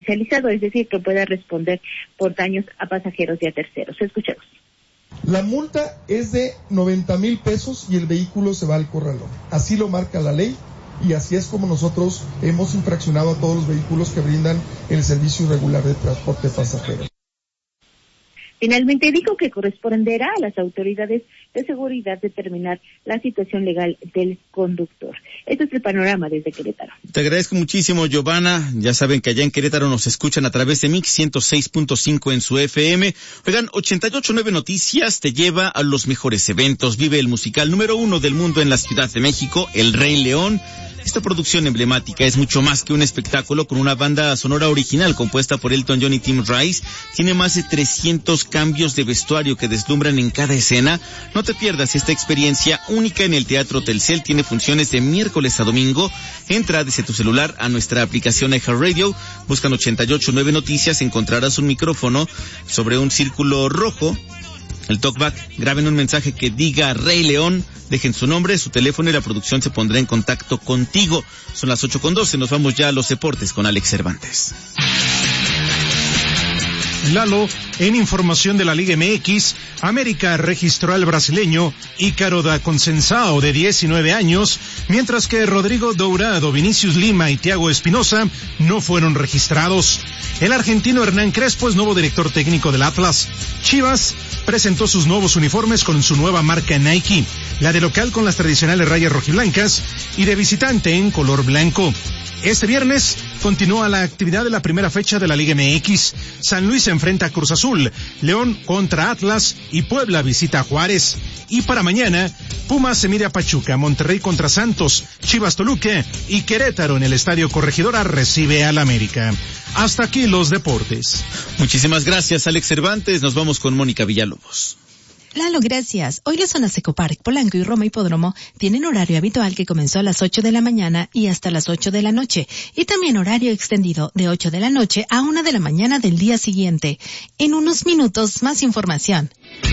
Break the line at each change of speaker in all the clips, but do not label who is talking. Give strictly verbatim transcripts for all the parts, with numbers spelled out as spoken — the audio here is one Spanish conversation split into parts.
especializado, es decir, que pueda responder por daños a pasajeros y a terceros. Escuchemos.
La multa es de noventa mil pesos y el vehículo se va al corralón. Así lo marca la ley y así es como nosotros hemos infraccionado a todos los vehículos que brindan el servicio irregular de transporte de pasajeros.
Finalmente dijo que corresponderá a las autoridades de seguridad determinar la situación legal del conductor. Este es el panorama desde Querétaro.
Te agradezco muchísimo, Giovanna. Ya saben que allá en Querétaro nos escuchan a través de Mix ciento seis punto cinco en su F M. Oigan, ochenta y ocho punto nueve Noticias te lleva a los mejores eventos. Vive el musical número uno del mundo en la Ciudad de México, El Rey León. Esta producción emblemática es mucho más que un espectáculo con una banda sonora original compuesta por Elton John y Tim Rice. Tiene más de trescientos cambios de vestuario que deslumbran en cada escena. No te pierdas esta experiencia única en el Teatro Telcel. Tiene funciones de miércoles a domingo. Entra desde tu celular a nuestra aplicación iHeartRadio. Buscan ochenta y ocho punto nueve Noticias. Encontrarás un micrófono sobre un círculo rojo. El talkback, graben un mensaje que diga Rey León, dejen su nombre, su teléfono y la producción se pondrá en contacto contigo. Son las ocho con doce, nos vamos ya a los deportes con Alex Cervantes.
Lalo, en información de la Liga M X, América registró al brasileño Ícaro da Conceição de diecinueve años, mientras que Rodrigo Dourado, Vinicius Lima y Thiago Espinosa no fueron registrados. El argentino Hernán Crespo es nuevo director técnico del Atlas. Chivas presentó sus nuevos uniformes con su nueva marca Nike, la de local con las tradicionales rayas rojiblancas y de visitante en color blanco. Este viernes continúa la actividad de la primera fecha de la Liga M X. San Luis enfrenta a Cruz Azul, León contra Atlas y Puebla visita a Juárez. Y para mañana, Pumas se mide a Pachuca, Monterrey contra Santos, Chivas Toluca y Querétaro en el Estadio Corregidora recibe al América. Hasta aquí los deportes.
Muchísimas gracias, Alex Cervantes. Nos vamos con Mónica Villalobos.
Lalo, gracias. Hoy las zonas Ecopark, Polanco y Roma Hipódromo tienen horario habitual que comenzó a las ocho de la mañana y hasta las ocho de la noche. Y también horario extendido de ocho de la noche a una de la mañana del día siguiente. En unos minutos, más información.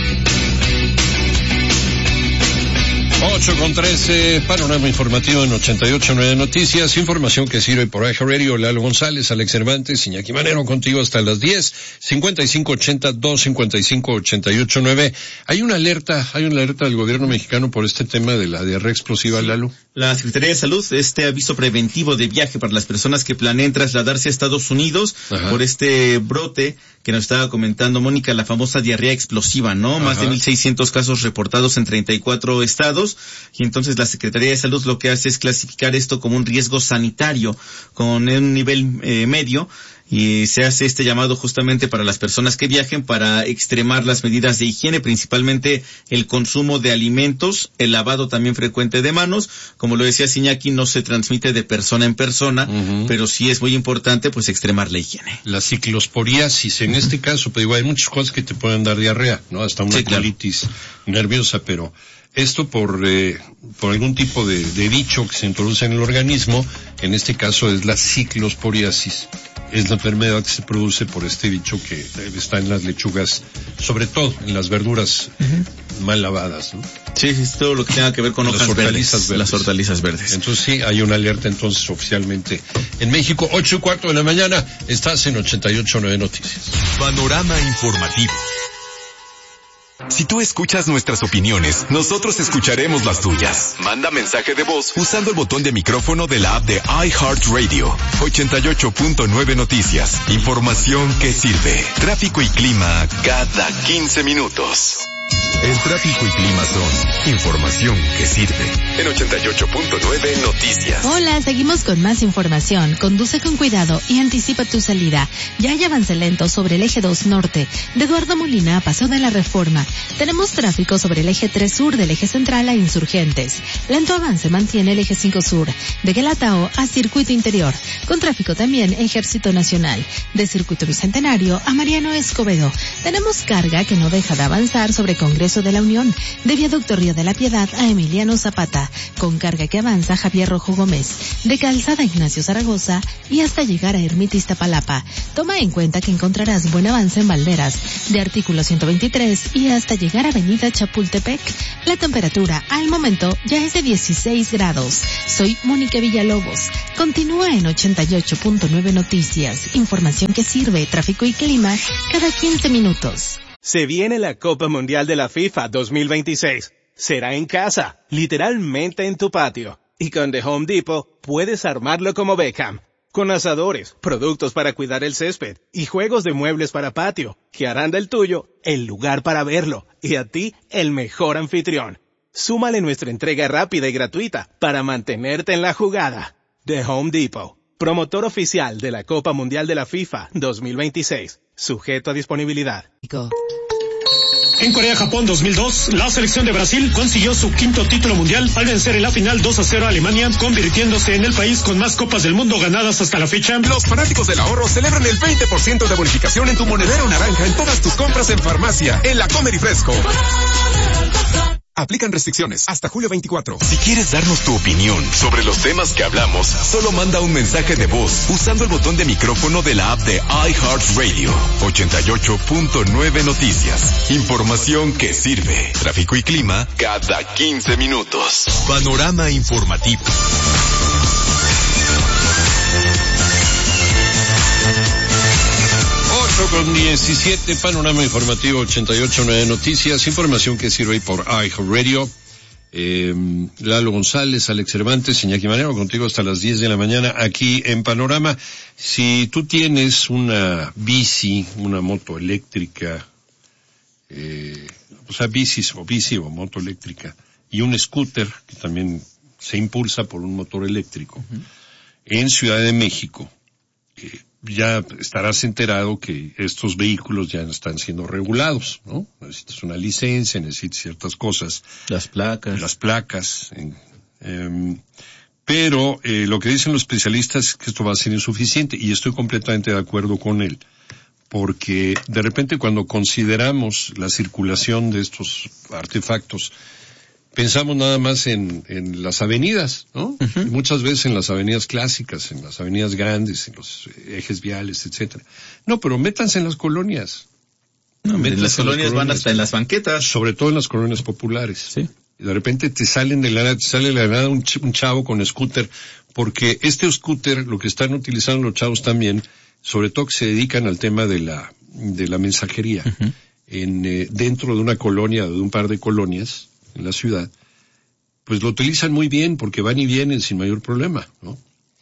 ocho con trece, panorama informativo en ochenta y ocho punto nueve Noticias, información que sirve por iHeartRadio. Lalo González, Alex Cervantes, Iñaki Manero contigo hasta las diez, cincuenta y cinco ochenta, dos cincuenta y cinco ochenta y ocho nueve. Hay una alerta, hay una alerta del gobierno mexicano por este tema de la diarrea explosiva, sí. Lalo.
La Secretaría de Salud, este aviso preventivo de viaje para las personas que planeen trasladarse a Estados Unidos. Ajá. Por este brote que nos estaba comentando Mónica, la famosa diarrea explosiva, ¿no? Ajá. Más de mil seiscientos casos reportados en treinta y cuatro estados. Y entonces la Secretaría de Salud lo que hace es clasificar esto como un riesgo sanitario con un nivel eh, medio, y se hace este llamado justamente para las personas que viajen para extremar las medidas de higiene, principalmente el consumo de alimentos, el lavado también frecuente de manos. Como lo decía Iñaki, no se transmite de persona en persona, uh-huh. pero sí es muy importante pues extremar la higiene.
La ciclosporiasis, en este caso, pues digo, hay muchas cosas que te pueden dar diarrea, ¿no? Hasta una sí, colitis claro. nerviosa, pero esto por eh, por algún tipo de, de bicho que se introduce en el organismo, en este caso es la ciclosporiasis. Es la enfermedad que se produce por este bicho que está en las lechugas, sobre todo en las verduras uh-huh. mal lavadas, ¿no?
Sí, sí, todo lo que tenga que ver con hojas verdes, verdes, las hortalizas verdes.
Entonces sí, hay una alerta entonces oficialmente en México. Ocho y cuarto de la mañana, estás en ochenta y ocho punto nueve Noticias.
Panorama informativo. Si tú escuchas nuestras opiniones, nosotros escucharemos las tuyas. Manda mensaje de voz usando el botón de micrófono de la app de iHeartRadio. ochenta y ocho punto nueve Noticias. Información que sirve. Tráfico y clima cada quince minutos. El tráfico y clima son información que sirve. En ochenta y ocho punto nueve Noticias.
Hola, seguimos con más información. Conduce con cuidado y anticipa tu salida. Ya hay avance lento sobre el eje dos norte, de Eduardo Molina a Paso de la Reforma. Tenemos tráfico sobre el eje tres sur del eje central a Insurgentes. Lento avance mantiene el eje cinco sur, de Guelatao a Circuito Interior. Con tráfico también Ejército Nacional, de Circuito Bicentenario a Mariano Escobedo. Tenemos carga que no deja de avanzar sobre Congreso Congreso de la Unión, de Viaducto Río de la Piedad a Emiliano Zapata, con carga que avanza Javier Rojo Gómez, de Calzada Ignacio Zaragoza y hasta llegar a Ermita Iztapalapa. Toma en cuenta que encontrarás buen avance en Valderas, de Artículo ciento veintitrés y hasta llegar a Avenida Chapultepec. La temperatura al momento ya es de dieciséis grados. Soy Mónica Villalobos. Continúa en ochenta y ocho punto nueve Noticias. Información que sirve, tráfico y clima cada quince minutos.
Se viene la Copa Mundial de la FIFA dos mil veintiséis. Será en casa, literalmente en tu patio. Y con The Home Depot puedes armarlo como Beckham. Con asadores, productos para cuidar el césped y juegos de muebles para patio, que harán del tuyo el lugar para verlo y a ti el mejor anfitrión. Súmale nuestra entrega rápida y gratuita para mantenerte en la jugada. The Home Depot, promotor oficial de la Copa Mundial de la FIFA dos mil veintiséis, sujeto a disponibilidad.
En Corea-Japón dos mil dos, la selección de Brasil consiguió su quinto título mundial al vencer en la final dos a cero a Alemania, convirtiéndose en el país con más copas del mundo ganadas hasta la fecha.
Los fanáticos del ahorro celebran el veinte por ciento de bonificación en tu monedero naranja en todas tus compras en farmacia, en la Comer y Fresco. Aplican restricciones hasta julio veinticuatro. Si quieres darnos tu opinión sobre los temas que hablamos, solo manda un mensaje de voz usando el botón de micrófono de la app de iHeartRadio. ochenta y ocho punto nueve Noticias. Información que sirve. Tráfico y clima cada quince minutos. Panorama informativo.
Con diecisiete, panorama informativo ochenta y ocho punto nueve Noticias, información que sirve ahí por iHeartRadio. Eh, Lalo González, Alex Cervantes, Iñaki Manero, contigo hasta las diez de la mañana aquí en Panorama. Si tú tienes una bici, una moto eléctrica, eh, o sea, bicis o bici o moto eléctrica, y un scooter que también se impulsa por un motor eléctrico, uh-huh. en Ciudad de México, eh, ya estarás enterado que estos vehículos ya están siendo regulados, ¿no? Necesitas una licencia, necesitas ciertas cosas.
Las placas.
Las placas. Eh, eh, pero eh, lo que dicen los especialistas es que esto va a ser insuficiente, y estoy completamente de acuerdo con él, porque de repente cuando consideramos la circulación de estos artefactos, pensamos nada más en, en las avenidas, ¿no? Uh-huh. Y muchas veces en las avenidas clásicas, en las avenidas grandes, en los ejes viales, etcétera. No, pero métanse en las colonias.
No, en las, en las colonias van hasta en las banquetas.
Sobre todo en las colonias populares.
Sí.
Y de repente te salen de la nada, te sale de la nada un, ch- un chavo con scooter, porque este scooter, lo que están utilizando los chavos también, sobre todo que se dedican al tema de la, de la mensajería, uh-huh. en, eh, dentro de una colonia, de un par de colonias, en la ciudad, pues lo utilizan muy bien porque van y vienen sin mayor problema, ¿no?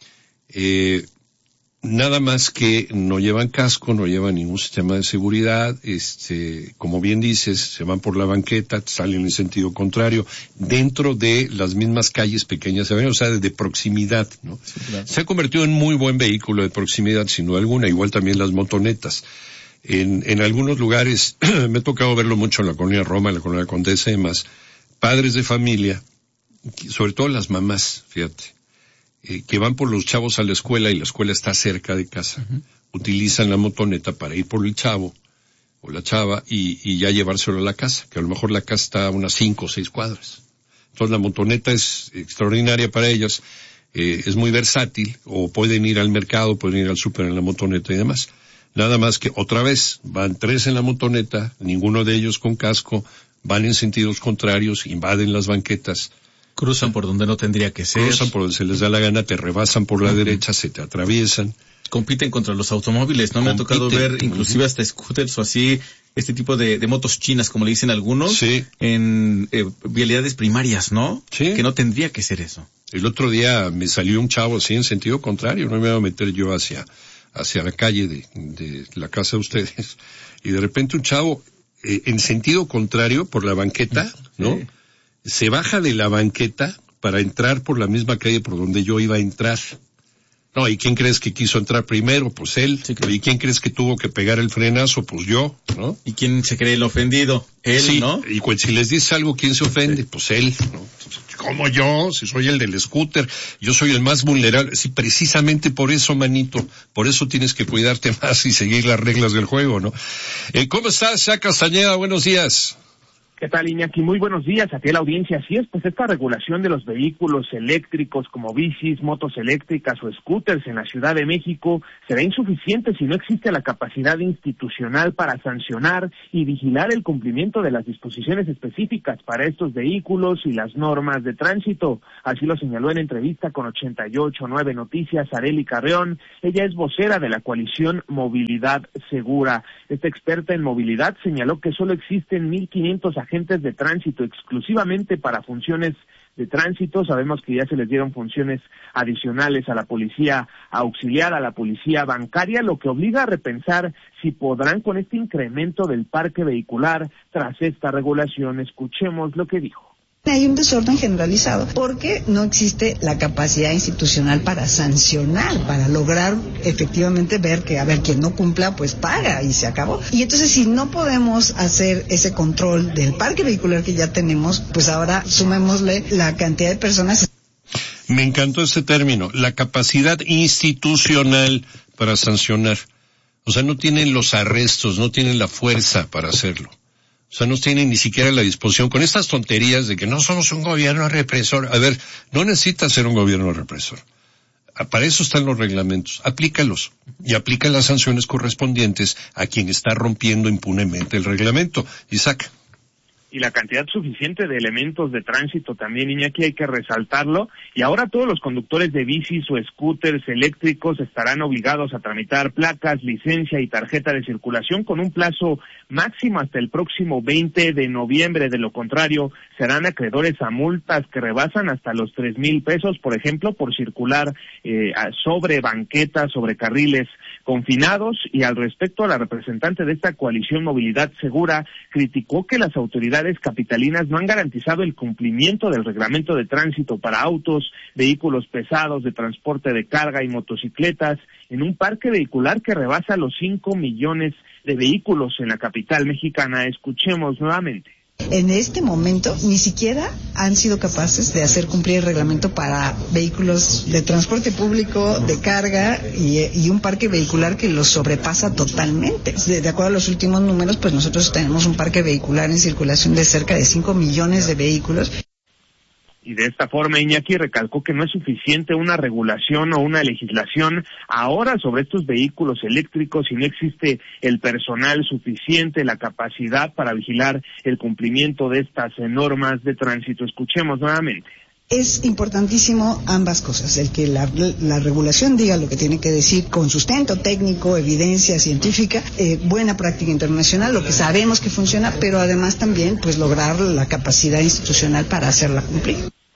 Eh, nada más que no llevan casco, no llevan ningún sistema de seguridad, este, como bien dices, se van por la banqueta, salen en sentido contrario, dentro de las mismas calles pequeñas, o sea, de proximidad, ¿no? Sí, claro. Se ha convertido en muy buen vehículo de proximidad, sin duda alguna, igual también las motonetas. En, en algunos lugares, me ha tocado verlo mucho en la colonia Roma, en la colonia Condesa y demás, padres de familia, sobre todo las mamás, fíjate, eh, que van por los chavos a la escuela y la escuela está cerca de casa, uh-huh. utilizan la motoneta para ir por el chavo o la chava y, y ya llevárselo a la casa, que a lo mejor la casa está a unas cinco o seis cuadras. Entonces la motoneta es extraordinaria para ellas, eh, es muy versátil, o pueden ir al mercado, pueden ir al súper en la motoneta y demás. Nada más que otra vez, van tres en la motoneta, ninguno de ellos con casco, van en sentidos contrarios, invaden las banquetas.
Cruzan por donde no tendría que ser.
Cruzan por donde se les da la gana, te rebasan por la uh-huh. derecha, se te atraviesan.
Compiten contra los automóviles, ¿no? Compiten. Me ha tocado ver inclusive hasta scooters o así, este tipo de, de motos chinas, como le dicen algunos,
sí.
en eh, vialidades primarias, ¿no?
Sí.
Que no tendría que ser eso.
El otro día me salió un chavo así en sentido contrario, no me iba a meter yo hacia, hacia la calle de, de la casa de ustedes, y de repente un chavo eh, en sentido contrario por la banqueta, ¿no? Sí. Se baja de la banqueta para entrar por la misma calle por donde yo iba a entrar. No, ¿y quién crees que quiso entrar primero? Pues él. Sí, claro. ¿Y quién crees que tuvo que pegar el frenazo? Pues yo, ¿no?
¿Y quién se cree el ofendido? Él,
sí,
¿no?
Y pues, si les dice algo, ¿quién se ofende? Sí. Pues él, ¿no? ¿Cómo yo? Si soy el del scooter, yo soy el más vulnerable. Sí, precisamente por eso, manito, por eso tienes que cuidarte más y seguir las reglas del juego, ¿no? Eh, ¿Cómo estás, Shaq Castañeda? Buenos días.
¿Qué tal, Iñaki? Muy buenos días a ti, la audiencia. Así es, pues esta regulación de los vehículos eléctricos como bicis, motos eléctricas o scooters en la Ciudad de México será insuficiente si no existe la capacidad institucional para sancionar y vigilar el cumplimiento de las disposiciones específicas para estos vehículos y las normas de tránsito. Así lo señaló en entrevista con ochenta y ocho nueve Noticias Arely Carreón. Ella es vocera de la coalición Movilidad Segura. Esta experta en movilidad señaló que solo existen mil quinientos agentes de tránsito exclusivamente para funciones de tránsito. Sabemos que ya se les dieron funciones adicionales a la policía auxiliar, a la policía bancaria, lo que obliga a repensar si podrán con este incremento del parque vehicular tras esta regulación. Escuchemos lo que dijo.
Hay un desorden generalizado porque no existe la capacidad institucional para sancionar, para lograr efectivamente ver que, a ver, quien no cumpla, pues paga y se acabó. Y entonces, si no podemos hacer ese control del parque vehicular que ya tenemos, pues ahora sumémosle la cantidad de personas.
Me encantó este término, la capacidad institucional para sancionar. O sea, no tienen los arrestos, no tienen la fuerza para hacerlo. O sea, no tienen ni siquiera la disposición con estas tonterías de que no somos un gobierno represor. A ver, no necesitas ser un gobierno represor. Para eso están los reglamentos. Aplícalos y aplica las sanciones correspondientes a quien está rompiendo impunemente el reglamento. Isaac.
Y la cantidad suficiente de elementos de tránsito también, Iñaki, hay que resaltarlo. Y ahora todos los conductores de bicis o scooters eléctricos estarán obligados a tramitar placas, licencia y tarjeta de circulación con un plazo máximo hasta el próximo veinte de noviembre. De lo contrario, serán acreedores a multas que rebasan hasta los tres mil pesos, por ejemplo, por circular eh, sobre banquetas, sobre carriles confinados. Y al respecto, la representante de esta coalición Movilidad Segura criticó que las autoridades capitalinas no han garantizado el cumplimiento del reglamento de tránsito para autos, vehículos pesados de transporte de carga y motocicletas en un parque vehicular que rebasa los cinco millones de vehículos en la capital mexicana. Escuchemos nuevamente.
En este momento ni siquiera han sido capaces de hacer cumplir el reglamento para vehículos de transporte público, de carga y, y un parque vehicular que los sobrepasa totalmente. De, de acuerdo a los últimos números, pues nosotros tenemos un parque vehicular en circulación de cerca de cinco millones de vehículos.
Y de esta forma, Iñaki recalcó que no es suficiente una regulación o una legislación ahora sobre estos vehículos eléctricos si no existe el personal suficiente, la capacidad para vigilar el cumplimiento de estas normas de tránsito. Escuchemos nuevamente.
Es importantísimo ambas cosas, el que la, la regulación diga lo que tiene que decir con sustento técnico, evidencia científica, eh, buena práctica internacional, lo que sabemos que funciona, pero además también pues lograr la capacidad institucional para hacerla cumplir.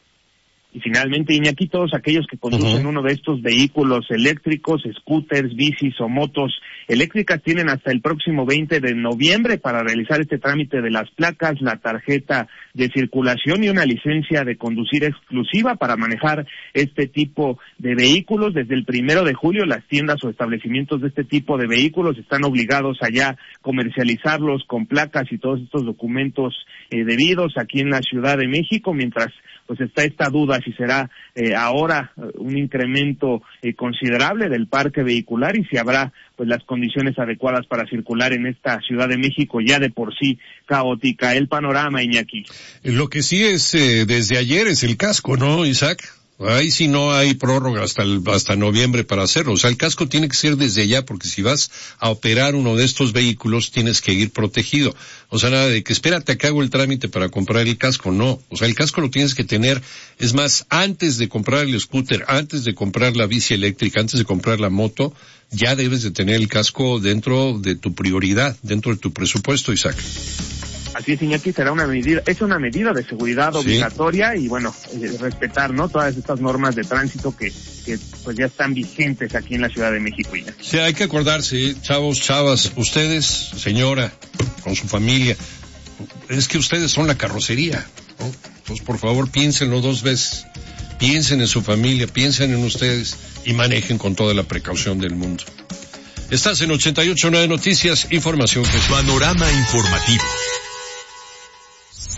Y finalmente, Iñaki, todos aquellos que conducen uh-huh. uno de estos vehículos eléctricos, scooters, bicis o motos eléctricas, tienen hasta el próximo veinte de noviembre para realizar este trámite de las placas, la tarjeta de circulación y una licencia de conducir exclusiva para manejar este tipo de vehículos. Desde el primero de julio, las tiendas o establecimientos de este tipo de vehículos están obligados a ya comercializarlos con placas y todos estos documentos eh, debidos aquí en la Ciudad de México, mientras pues está esta duda si será eh, ahora un incremento eh, considerable del parque vehicular y si habrá pues las condiciones adecuadas para circular en esta Ciudad de México ya de por sí caótica. El panorama, Iñaki.
Lo que sí es eh, desde ayer es el casco, ¿no, Isaac? Ahí sí no hay prórroga hasta el, hasta noviembre para hacerlo. O sea, el casco tiene que ser desde ya, porque si vas a operar uno de estos vehículos, tienes que ir protegido. O sea, nada de que espérate a que hago el trámite para comprar el casco, no. O sea, el casco lo tienes que tener. Es más, antes de comprar el scooter, antes de comprar la bici eléctrica, antes de comprar la moto, ya debes de tener el casco dentro de tu prioridad, dentro de tu presupuesto, Isaac.
Así es, Iñaki, será una medida, es una medida de seguridad obligatoria sí. y bueno, eh, respetar, ¿no? Todas estas normas de tránsito que, que pues ya están vigentes aquí en la Ciudad de México, Iñaki.
Sí, hay que acordarse, chavos, chavas, ustedes, señora, con su familia, es que ustedes son la carrocería, ¿no? Entonces, por favor, piénsenlo dos veces, piensen en su familia, piensen en ustedes y manejen con toda la precaución del mundo. Estás en ochenta y ocho nueve Noticias, información que...
Panorama informativo. La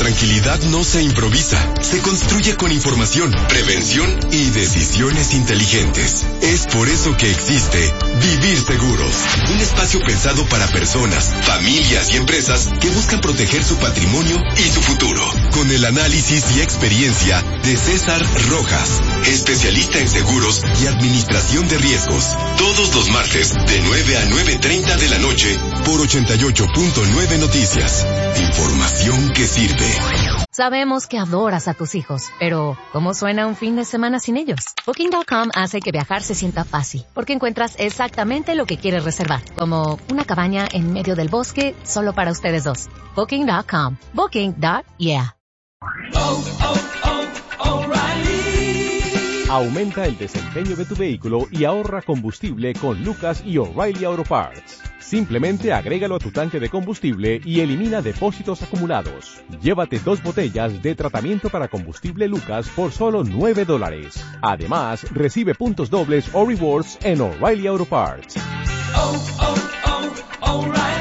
tranquilidad no se improvisa, se construye con información, prevención y decisiones inteligentes. Es por eso que existe Vivir Seguros, un espacio pensado para personas, familias y empresas que buscan proteger su patrimonio y su futuro. Con el análisis y experiencia de César Rojas, especialista en seguros y administración de riesgos. Todos los martes de nueve a nueve treinta de la noche por ochenta y ocho punto nueve Noticias. Información que sirve.
Sabemos que adoras a tus hijos, pero ¿cómo suena un fin de semana sin ellos? Booking punto com hace que viajar se sienta fácil, porque encuentras exactamente lo que quieres reservar, como una cabaña en medio del bosque solo para ustedes dos. Booking punto com. Booking. Yeah.
Oh, oh, oh, O'Reilly.
Aumenta el desempeño de tu vehículo y ahorra combustible con Lucas y O'Reilly Auto Parts. Simplemente agrégalo a tu tanque de combustible y elimina depósitos acumulados. Llévate dos botellas de tratamiento para combustible Lucas por solo nueve dólares. Además, recibe puntos dobles o rewards en O'Reilly Auto Parts.
Oh, oh, oh,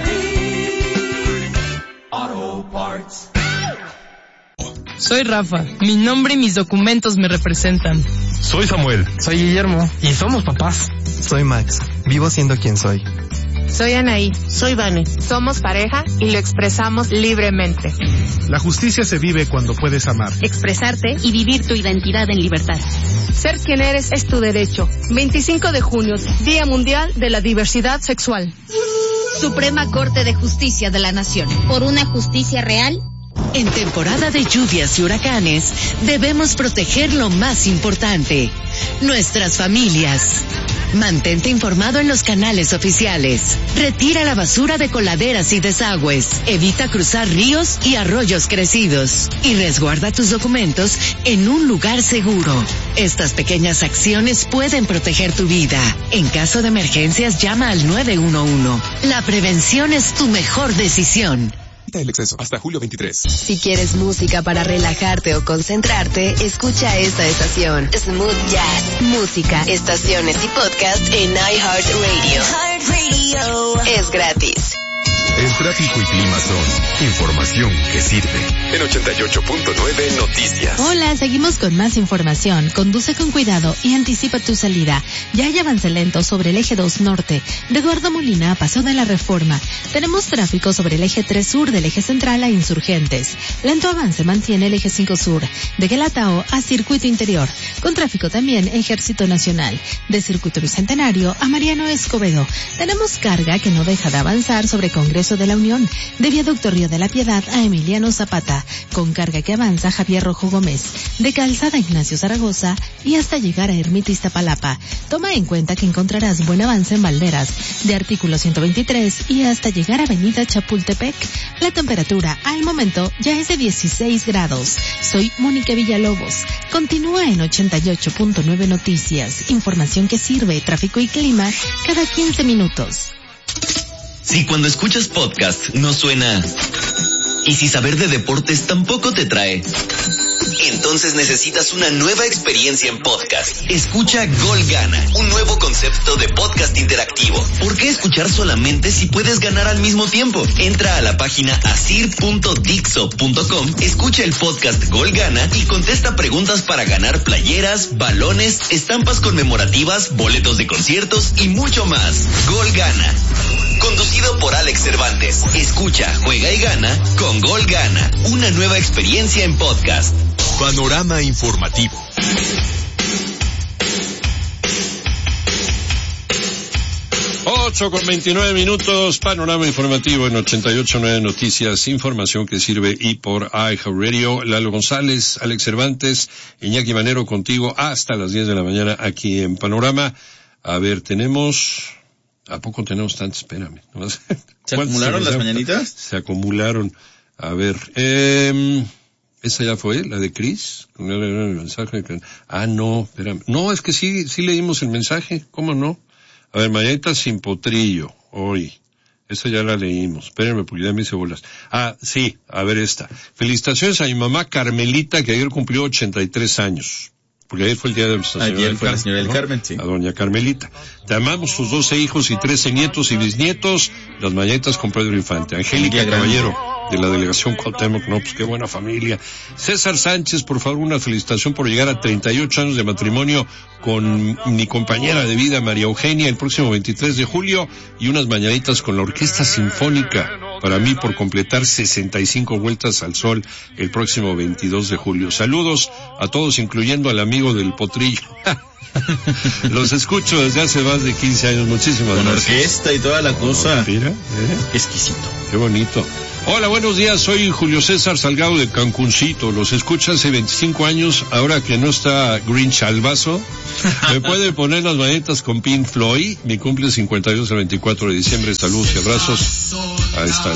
O'Reilly Auto Parts.
Soy Rafa. Mi nombre y mis documentos me representan.
Soy Samuel.
Soy Guillermo. Y somos papás.
Soy Max. Vivo siendo quien soy.
Soy Anaí.
Soy Vane.
Somos pareja y lo expresamos libremente.
La justicia se vive cuando puedes amar,
expresarte y vivir tu identidad en libertad.
Ser quien eres es tu derecho. veinticinco de junio, Día Mundial de la Diversidad Sexual.
Suprema Corte de Justicia de la Nación.
Por una justicia real.
En temporada de lluvias y huracanes, debemos proteger lo más importante, nuestras familias. Mantente informado en los canales oficiales. Retira la basura de coladeras y desagües. Evita cruzar ríos y arroyos crecidos. Y resguarda tus documentos en un lugar seguro. Estas pequeñas acciones pueden proteger tu vida. En caso de emergencias, llama al nueve uno uno. La prevención es tu mejor decisión.
El exceso hasta julio veintitrés.
Si quieres música para relajarte o concentrarte, escucha esta estación. Smooth Jazz. Música, estaciones y podcast en iHeartRadio. iHeartRadio. Es gratis.
El tráfico y clima son información que sirve. En ochenta y ocho punto nueve Noticias.
Hola, seguimos con más información. Conduce con cuidado y anticipa tu salida. Ya hay avance lento sobre el eje dos norte, de Eduardo Molina a Paso de la Reforma. Tenemos tráfico sobre el eje tres sur del eje central a Insurgentes. Lento avance mantiene el eje cinco sur, de Guelatao a Circuito Interior. Con tráfico también Ejército Nacional, de Circuito Bicentenario a Mariano Escobedo. Tenemos carga que no deja de avanzar sobre Congreso de la Unión, de Viaducto Río de la Piedad a Emiliano Zapata, con carga que avanza Javier Rojo Gómez, de Calzada Ignacio Zaragoza y hasta llegar a Ermita Iztapalapa. Toma en cuenta que encontrarás buen avance en Valderas, de Artículo ciento veintitrés y hasta llegar a Avenida Chapultepec. La temperatura al momento ya es de dieciséis grados. Soy Mónica Villalobos. Continúa en ochenta y ocho punto nueve Noticias. Información que sirve, tráfico y clima cada quince minutos.
Si cuando escuchas podcast no suena, y si saber de deportes tampoco te trae, entonces necesitas una nueva experiencia en podcast. Escucha Gol Gana, un nuevo concepto de podcast interactivo. ¿Por qué escuchar solamente si puedes ganar al mismo tiempo? Entra a la página asir punto dixo punto com, escucha el podcast Gol Gana y contesta preguntas para ganar playeras, balones, estampas conmemorativas, boletos de conciertos y mucho más. Gol Gana. Conducido por Alex Cervantes. Escucha, juega y gana con Gol Gana. Una nueva experiencia en podcast.
Panorama informativo.
Ocho con veintinueve minutos, panorama informativo en ochenta y ocho punto nueve Noticias, información que sirve y por iHeartRadio. Lalo González, Alex Cervantes, Iñaki Manero contigo hasta las diez de la mañana aquí en Panorama. A ver, tenemos... ¿A poco tenemos tanto? Espérame.
¿Se acumularon las mañanitas?
Se acumularon. A ver, eh, esa ya fue, la de Cris. Ah, no, espérame. No, es que sí, sí leímos el mensaje. ¿Cómo no? A ver, mañanitas sin potrillo, hoy. Esa ya la leímos. Espérenme porque ya me hice bolas. Ah, sí, a ver esta. Felicitaciones a mi mamá Carmelita, que ayer cumplió ochenta y tres años. Porque ayer fue el día de nuestra señora
Ayer
del
fue
Carmen,
la señora del
¿no?
Carmen, sí.
A doña Carmelita. Te amamos, sus doce hijos y trece nietos y bisnietos. Las mañanitas con Pedro Infante. Angélica Caballero, de la delegación Cuauhtémoc, no, pues qué buena familia. César Sánchez, por favor, una felicitación por llegar a treinta y ocho años de matrimonio con mi compañera de vida, María Eugenia, el próximo veintitrés de julio, y unas mañanitas con la Orquesta Sinfónica, para mí por completar sesenta y cinco vueltas al sol el próximo veintidós de julio. Saludos a todos, incluyendo al amigo del potrillo. Los escucho desde hace más de quince años, muchísimas
con
gracias.
Con orquesta y toda la cosa.
Mira, ¿eh?
Exquisito.
Qué bonito. Hola, buenos días, soy Julio César Salgado de Cancuncito. Los escucho hace veinticinco años, ahora que no está Grinch al vaso. ¿Me puede poner las mañanitas con Pink Floyd? Mi cumple cincuenta y dos el veinticuatro de diciembre. Saludos y abrazos. Ahí está.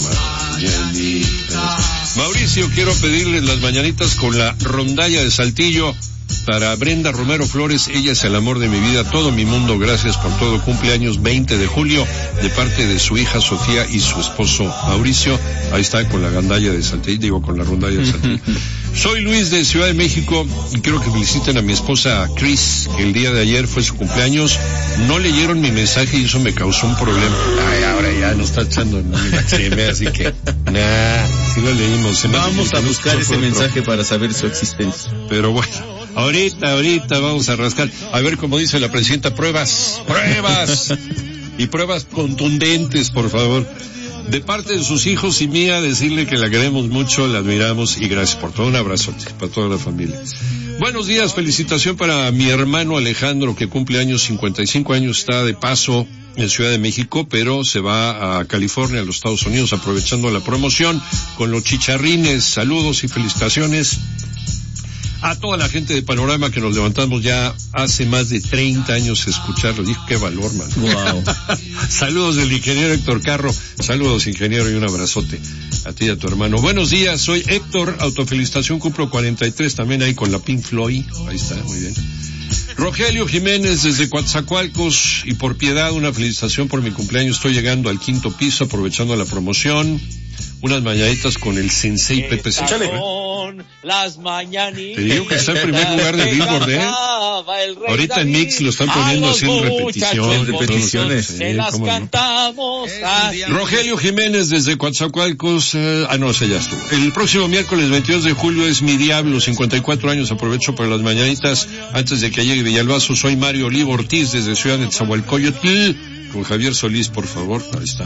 Mauricio, quiero pedirles las mañanitas con la rondalla de Saltillo. Para Brenda Romero Flores, ella es el amor de mi vida, todo mi mundo, gracias por todo. Cumpleaños veinte de julio, de parte de su hija Sofía y su esposo Mauricio. Ahí está con la gandalla de Saltillo, digo con la rondalla de Saltillo. Soy Luis de Ciudad de México y quiero que feliciten a mi esposa Cris, que el día de ayer fue su cumpleaños. No leyeron mi mensaje y eso me causó un problema. Ay, ahora ya nos está echando en la C M, así que nah, sí lo leímos.
Vamos a buscar ese mensaje para saber su existencia.
Pero bueno. Ahorita, ahorita vamos a rascar. A ver, como dice la presidenta, pruebas, pruebas. Y pruebas contundentes, por favor. De parte de sus hijos y mía, decirle que la queremos mucho, la admiramos y gracias por todo. Un abrazote para toda la familia. Buenos días, felicitación para mi hermano Alejandro, que cumple años, cincuenta y cinco años, está de paso en Ciudad de México, pero se va a California, a los Estados Unidos, aprovechando la promoción con los chicharrines. Saludos y felicitaciones a toda la gente de Panorama, que nos levantamos ya hace más de treinta años a escucharlo. Dijo, qué valor, man.
Wow.
Saludos del ingeniero Héctor Carro. Saludos, ingeniero, y un abrazote a ti y a tu hermano. Buenos días, soy Héctor, autofelicitación, cumplo cuarenta y tres, también ahí con la Pink Floyd. Ahí está, muy bien. Rogelio Jiménez desde Coatzacoalcos, y por piedad una felicitación por mi cumpleaños. Estoy llegando al quinto piso, aprovechando la promoción. Unas mañanitas con el Sensei Pepe Segarra.
Las mañanitas.
Te digo que está en primer lugar de Billboard, ¿eh? Ahorita en Mix lo están poniendo así en repetición, repeticiones.
Se las cantamos así.
Rogelio Jiménez desde Coatzacoalcos, eh, ah no, ese ya estuvo. El próximo miércoles veintidós de julio es mi diablo, cincuenta y cuatro años, aprovecho para las mañanitas antes de que llegue Villalbazo. Soy Mario Olivo Ortiz desde Ciudad de Tzahualcóyotl, con Javier Solís, por favor, ahí está.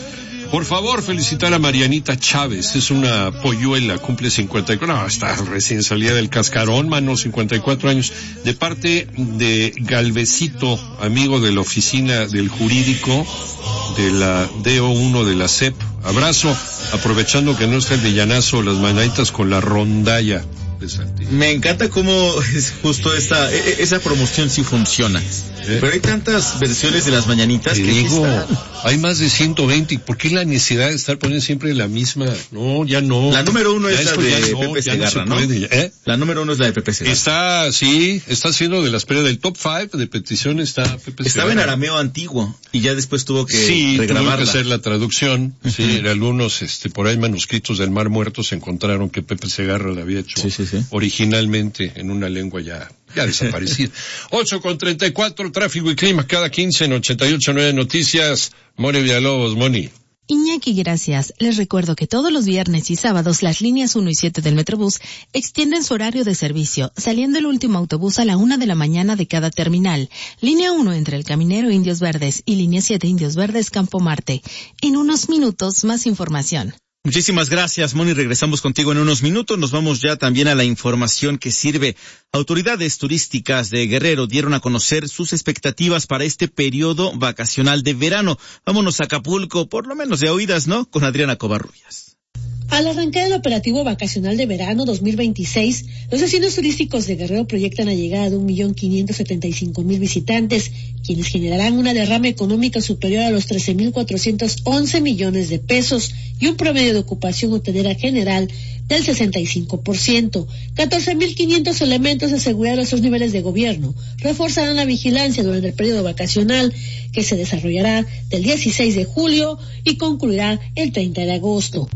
Por favor, felicitar a Marianita Chávez, es una polluela, cumple cincuenta y cuatro, no, está recién salida del cascarón, mano, cincuenta y cuatro años, de parte de Galvecito, amigo de la oficina del jurídico de la D O uno de la C E P. Abrazo, aprovechando que no está el villanazo, las mañanitas con la rondalla de Saltillo.
Me encanta cómo es justo esta, esa promoción sí funciona. ¿Eh? Pero hay tantas versiones de las mañanitas
Te
que
digo,
sí
hay más de ciento veinte. ¿Por qué la necesidad de estar poniendo siempre la misma? No, ya no.
La número uno
ya
es la de
no,
Pepe Segarra,
no,
¿no?
¿eh?
La número uno es la de Pepe Segarra.
Está, sí, está haciendo de las peleas del top five de peticiones, está Pepe
Estaba
Segarra.
en arameo antiguo y ya después tuvo que
sí,
regrabarla.
tuvo que hacer la traducción. Uh-huh. Sí, algunos, este, por ahí manuscritos del Mar Muerto se encontraron que Pepe Segarra la había hecho
sí, sí, sí.
originalmente en una lengua ya ya desaparecida. ocho con treinta y cuatro, tráfico y clima cada quince en ochenta y ocho punto nueve Noticias. Moni Villalobos, Moni.
Iñaki, gracias. Les recuerdo que todos los viernes y sábados las líneas uno y siete del Metrobús extienden su horario de servicio, saliendo el último autobús a la una de la mañana de cada terminal. Línea uno entre el Caminero Indios Verdes y línea siete Indios Verdes Campo Marte. En unos minutos, más información.
Muchísimas gracias, Moni. Regresamos contigo en unos minutos. Nos vamos ya también a la información que sirve. Autoridades turísticas de Guerrero dieron a conocer sus expectativas para este periodo vacacional de verano. Vámonos a Acapulco, por lo menos de oídas, ¿no? Con Adriana Covarrubias.
Al arrancar el operativo vacacional de verano dos mil veintiséis, los destinos turísticos de Guerrero proyectan la llegada de un millón quinientos setenta y cinco mil visitantes, quienes generarán una derrama económica superior a los trece mil cuatrocientos once millones de pesos y un promedio de ocupación hotelera general del sesenta y cinco por ciento. catorce mil quinientos elementos de seguridad de estos niveles de gobierno reforzarán la vigilancia durante el periodo vacacional, que se desarrollará del dieciséis de julio y concluirá el treinta de agosto.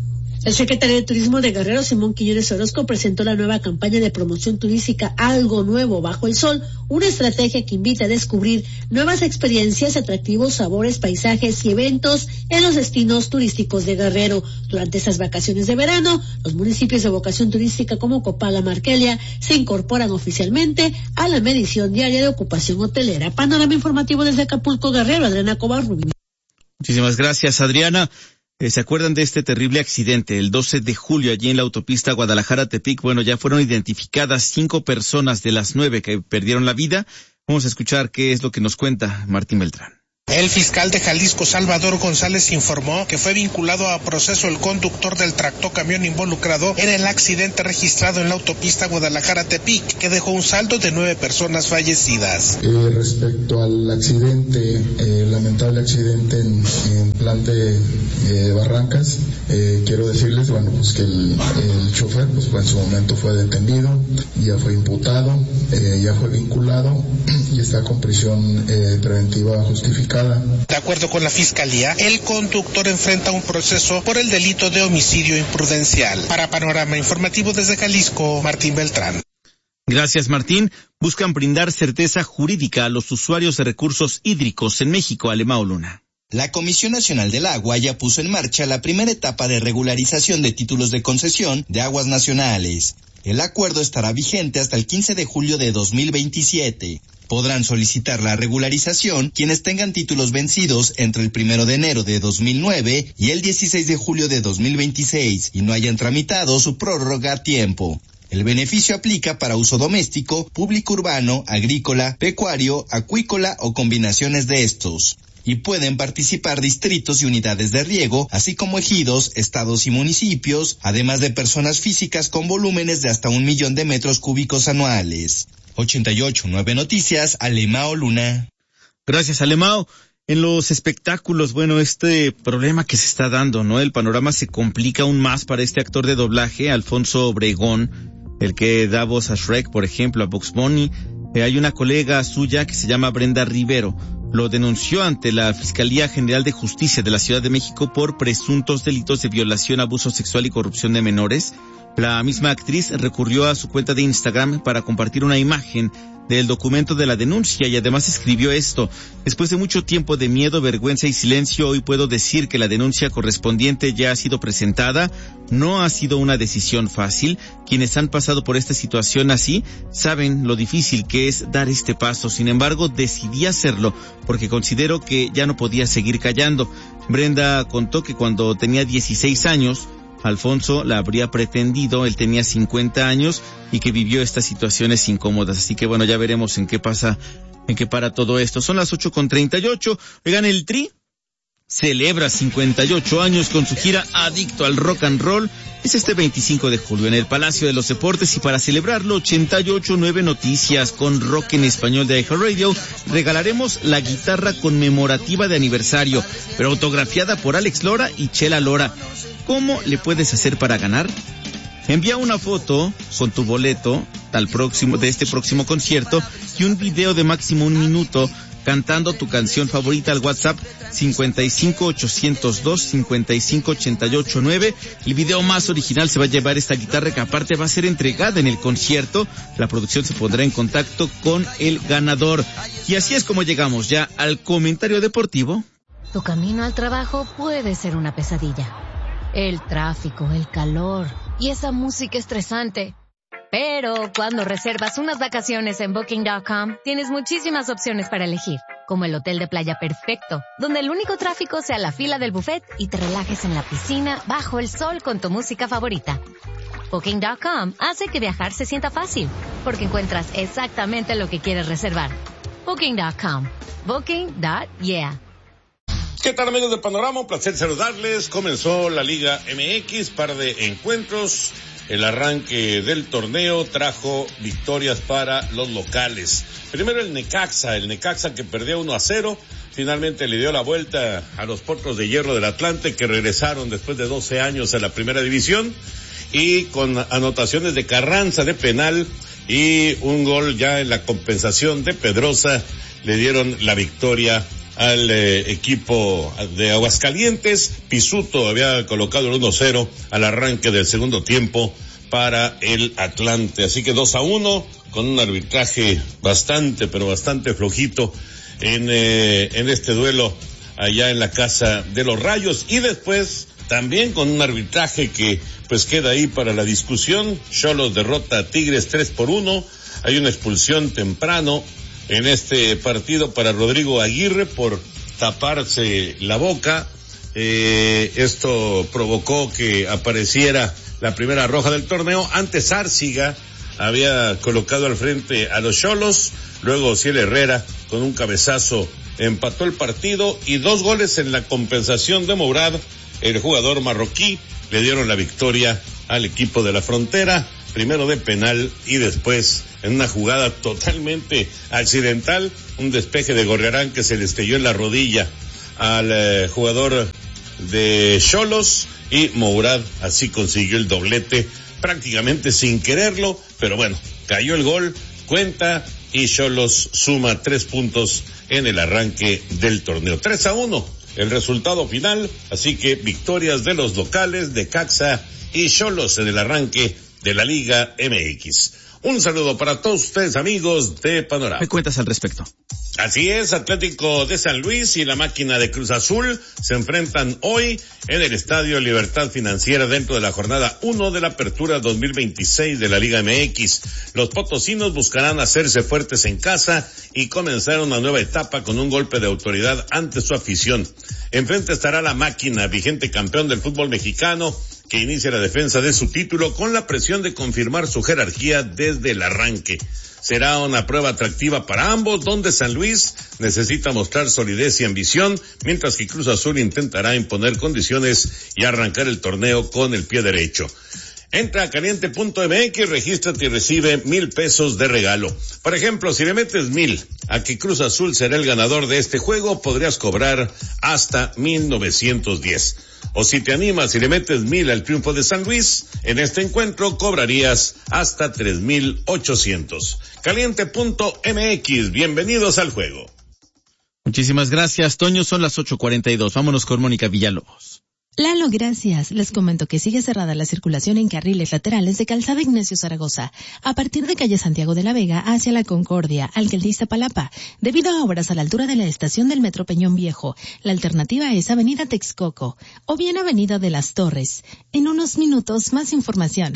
El secretario de Turismo de Guerrero, Simón Quiñones Orozco, presentó la nueva campaña de promoción turística Algo Nuevo Bajo el Sol, una estrategia que invita a descubrir nuevas experiencias, atractivos sabores, paisajes y eventos en los destinos turísticos de Guerrero. Durante estas vacaciones de verano, los municipios de vocación turística como Copala, Marquelia se incorporan oficialmente a la medición diaria de ocupación hotelera. Panorama informativo desde Acapulco, Guerrero, Adriana Covarrubias.
Muchísimas gracias, Adriana. ¿Se acuerdan de este terrible accidente el doce de julio allí en la autopista Guadalajara-Tepic? Bueno, ya fueron identificadas cinco personas de las nueve que perdieron la vida. Vamos a escuchar qué es lo que nos cuenta Martín Beltrán.
El fiscal de Jalisco, Salvador González, informó que fue vinculado a proceso el conductor del tractocamión involucrado en el accidente registrado en la autopista Guadalajara-Tepic, que dejó un saldo de nueve personas fallecidas.
Eh, respecto al accidente, eh, lamentable accidente en, en plan de eh, Barrancas, eh, quiero decirles, bueno, pues que el, el chofer, pues, pues en su momento fue detenido, ya fue imputado, eh, ya fue vinculado y está con prisión eh, preventiva justificada.
De acuerdo con la Fiscalía, el conductor enfrenta un proceso por el delito de homicidio imprudencial. Para Panorama Informativo desde Jalisco, Martín Beltrán.
Gracias, Martín. Buscan brindar certeza jurídica a los usuarios de recursos hídricos en México. Alemao Luna.
La Comisión Nacional del Agua ya puso en marcha la primera etapa de regularización de títulos de concesión de aguas nacionales. El acuerdo estará vigente hasta el quince de julio de dos mil veintisiete. Podrán solicitar la regularización quienes tengan títulos vencidos entre el primero de enero de dos mil nueve y el dieciséis de julio de dos mil veintiséis y no hayan tramitado su prórroga a tiempo. El beneficio aplica para uso doméstico, público urbano, agrícola, pecuario, acuícola o combinaciones de estos. Y pueden participar distritos y unidades de riego, así como ejidos, estados y municipios, además de personas físicas con volúmenes de hasta un millón de metros cúbicos anuales. ochenta y ocho punto nueve Noticias, Alemao Luna.
Gracias, Alemao. En los espectáculos, bueno, este problema que se está dando, ¿no? El panorama se complica aún más para este actor de doblaje, Alfonso Obregón, el que da voz a Shrek, por ejemplo, a Bugs Bunny. Eh, hay una colega suya que se llama Brenda Rivero. Lo denunció ante la Fiscalía General de Justicia de la Ciudad de México por presuntos delitos de violación, abuso sexual y corrupción de menores. La misma actriz recurrió a su cuenta de Instagram para compartir una imagen del documento de la denuncia y además escribió esto: después de mucho tiempo de miedo, vergüenza y silencio, hoy puedo decir que la denuncia correspondiente ya ha sido presentada. No ha sido una decisión fácil. Quienes han pasado por esta situación así saben lo difícil que es dar este paso. Sin embargo, decidí hacerlo porque considero que ya no podía seguir callando. Brenda contó que cuando tenía dieciséis años, Alfonso la habría pretendido, él tenía cincuenta años y que vivió estas situaciones incómodas. Así que bueno, ya veremos en qué pasa, en qué para todo esto. Son las ocho con treinta y ocho. Oigan, el Tri celebra cincuenta y ocho años con su gira Adicto al Rock and Roll. Es este veinticinco de julio en el Palacio de los Deportes y para celebrarlo, ochenta y ocho punto nueve Noticias con rock en español de iHeartRadio regalaremos la guitarra conmemorativa de aniversario, pero autografiada por Alex Lora y Chela Lora. ¿Cómo le puedes hacer para ganar? Envía una foto con tu boleto al próximo, de este próximo concierto y un video de máximo un minuto cantando tu canción favorita al WhatsApp cincuenta y cinco ochocientos dos cincuenta y cinco ochenta y ocho nueve. El video más original se va a llevar esta guitarra que aparte va a ser entregada en el concierto. La producción se pondrá en contacto con el ganador. Y así es como llegamos ya al comentario deportivo.
Tu camino al trabajo puede ser una pesadilla. El tráfico, el calor y esa música estresante. Pero cuando reservas unas vacaciones en Booking punto com, tienes muchísimas opciones para elegir, como el hotel de playa perfecto, donde el único tráfico sea la fila del buffet y te relajes en la piscina bajo el sol con tu música favorita. Booking punto com hace que viajar se sienta fácil, porque encuentras exactamente lo que quieres reservar. Booking punto com. Booking punto yeah.
¿Qué tal, amigos de Panorama? Un placer saludarles. Comenzó la Liga M X, par de encuentros. El arranque del torneo trajo victorias para los locales. Primero el Necaxa, el Necaxa que perdió uno a cero. Finalmente le dio la vuelta a los Potros de Hierro del Atlante, que regresaron después de doce años a la primera división. Y con anotaciones de Carranza de penal y un gol ya en la compensación de Pedrosa, le dieron la victoria al eh, equipo de Aguascalientes. Pisuto había colocado el uno cero al arranque del segundo tiempo para el Atlante. Así que dos a uno, con un arbitraje bastante, pero bastante flojito en, eh, en este duelo allá en la casa de los Rayos. Y después, también con un arbitraje que pues queda ahí para la discusión. Xolos derrota a Tigres tres por uno. Hay una expulsión temprano en este partido para Rodrigo Aguirre por taparse la boca. Eh, esto provocó que apareciera la primera roja del torneo. Antes Árciga había colocado al frente a los Xolos, luego Ciel Herrera con un cabezazo empató el partido, y dos goles en la compensación de Mourad, el jugador marroquí, le dieron la victoria al equipo de la Frontera, primero de penal y después en una jugada totalmente accidental, un despeje de Gorriarán que se le estrelló en la rodilla al eh, jugador de Xolos, y Mourad así consiguió el doblete prácticamente sin quererlo, pero bueno, cayó el gol, cuenta, y Xolos suma tres puntos en el arranque del torneo. tres a uno el resultado final, así que victorias de los locales de Caxa y Xolos en el arranque de la Liga M X. Un saludo para todos ustedes, amigos de Panorama.
¿Qué cuentas al respecto?
Así es, Atlético de San Luis y la máquina de Cruz Azul se enfrentan hoy en el Estadio Libertad Financiera dentro de la jornada uno de la Apertura dos mil veintiséis de la Liga M X. Los potosinos buscarán hacerse fuertes en casa y comenzar una nueva etapa con un golpe de autoridad ante su afición. Enfrente estará la máquina, vigente campeón del fútbol mexicano, que inicia la defensa de su título con la presión de confirmar su jerarquía desde el arranque. Será una prueba atractiva para ambos, donde San Luis necesita mostrar solidez y ambición, mientras que Cruz Azul intentará imponer condiciones y arrancar el torneo con el pie derecho. Entra a caliente punto m x, regístrate y recibe mil pesos de regalo. Por ejemplo, si le metes mil a que Cruz Azul será el ganador de este juego, podrías cobrar hasta mil novecientos diez. O si te animas y le metes mil al triunfo de San Luis, en este encuentro cobrarías hasta tres mil ochocientos. caliente punto m x, bienvenidos al juego.
Muchísimas gracias, Toño. Son las ocho cuarenta y dos. Vámonos con Mónica Villalobos.
Lalo, gracias. Les comento que sigue cerrada la circulación en carriles laterales de Calzada Ignacio Zaragoza, a partir de calle Santiago de la Vega hacia la Concordia, Alcaldía Palapa, debido a obras a la altura de la estación del Metro Peñón Viejo. La alternativa es Avenida Texcoco o bien Avenida de las Torres. En unos minutos, más información.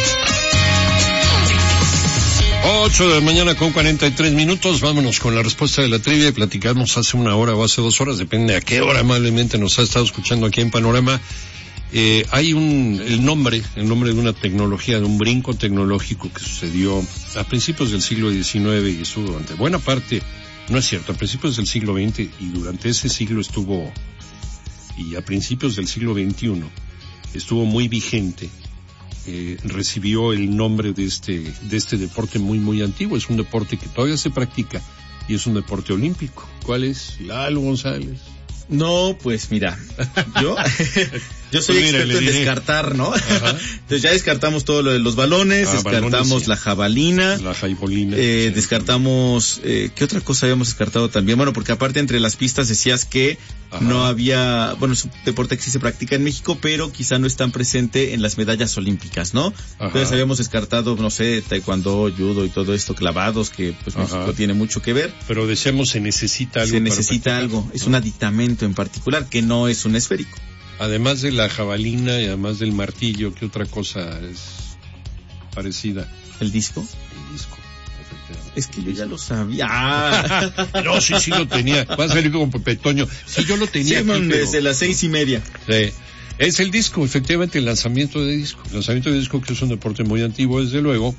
Ocho de la mañana con cuarenta y tres minutos, vámonos con la respuesta de la trivia. Platicamos hace una hora o hace dos horas, depende a qué hora amablemente nos ha estado escuchando aquí en Panorama. Eh, hay un, el nombre, el nombre de una tecnología, de un brinco tecnológico que sucedió a principios del siglo diecinueve y estuvo durante buena parte, no es cierto, a principios del siglo veinte y durante ese siglo estuvo, y a principios del siglo veintiuno, estuvo muy vigente. Eh, recibió el nombre de este de este deporte muy muy antiguo. Es un deporte que todavía se practica y es un deporte olímpico. ¿Cuál es? Lalo González.
No, pues mira, yo yo soy pues mira, experto en descartar, ¿no? Ajá. Entonces ya descartamos todo lo de los balones, ah, descartamos balones, sí. la jabalina,
la jaibolina,
eh,
sí,
descartamos, eh, ¿qué otra cosa habíamos descartado también? Bueno, porque aparte entre las pistas decías que Ajá. no había, bueno, es un deporte que sí se practica en México, pero quizá no es tan presente en las medallas olímpicas, ¿no? Ajá. Entonces habíamos descartado, no sé, taekwondo, judo y todo esto, clavados, que pues Ajá. México tiene mucho que ver.
Pero decíamos se necesita algo.
Se necesita algo, es un aditamento en particular que no es un esférico.
Además de la jabalina y además del martillo, ¿qué otra cosa es parecida?
¿El disco?
El disco, efectivamente.
Es que yo ya lo sabía.
No, sí, sí lo tenía. Va a salir como Pepe Toño. Sí, yo lo tenía.
Sí, man, desde pero... las seis y media.
Sí. Es el disco, efectivamente, el lanzamiento de disco. El lanzamiento de disco, que es un deporte muy antiguo, desde luego.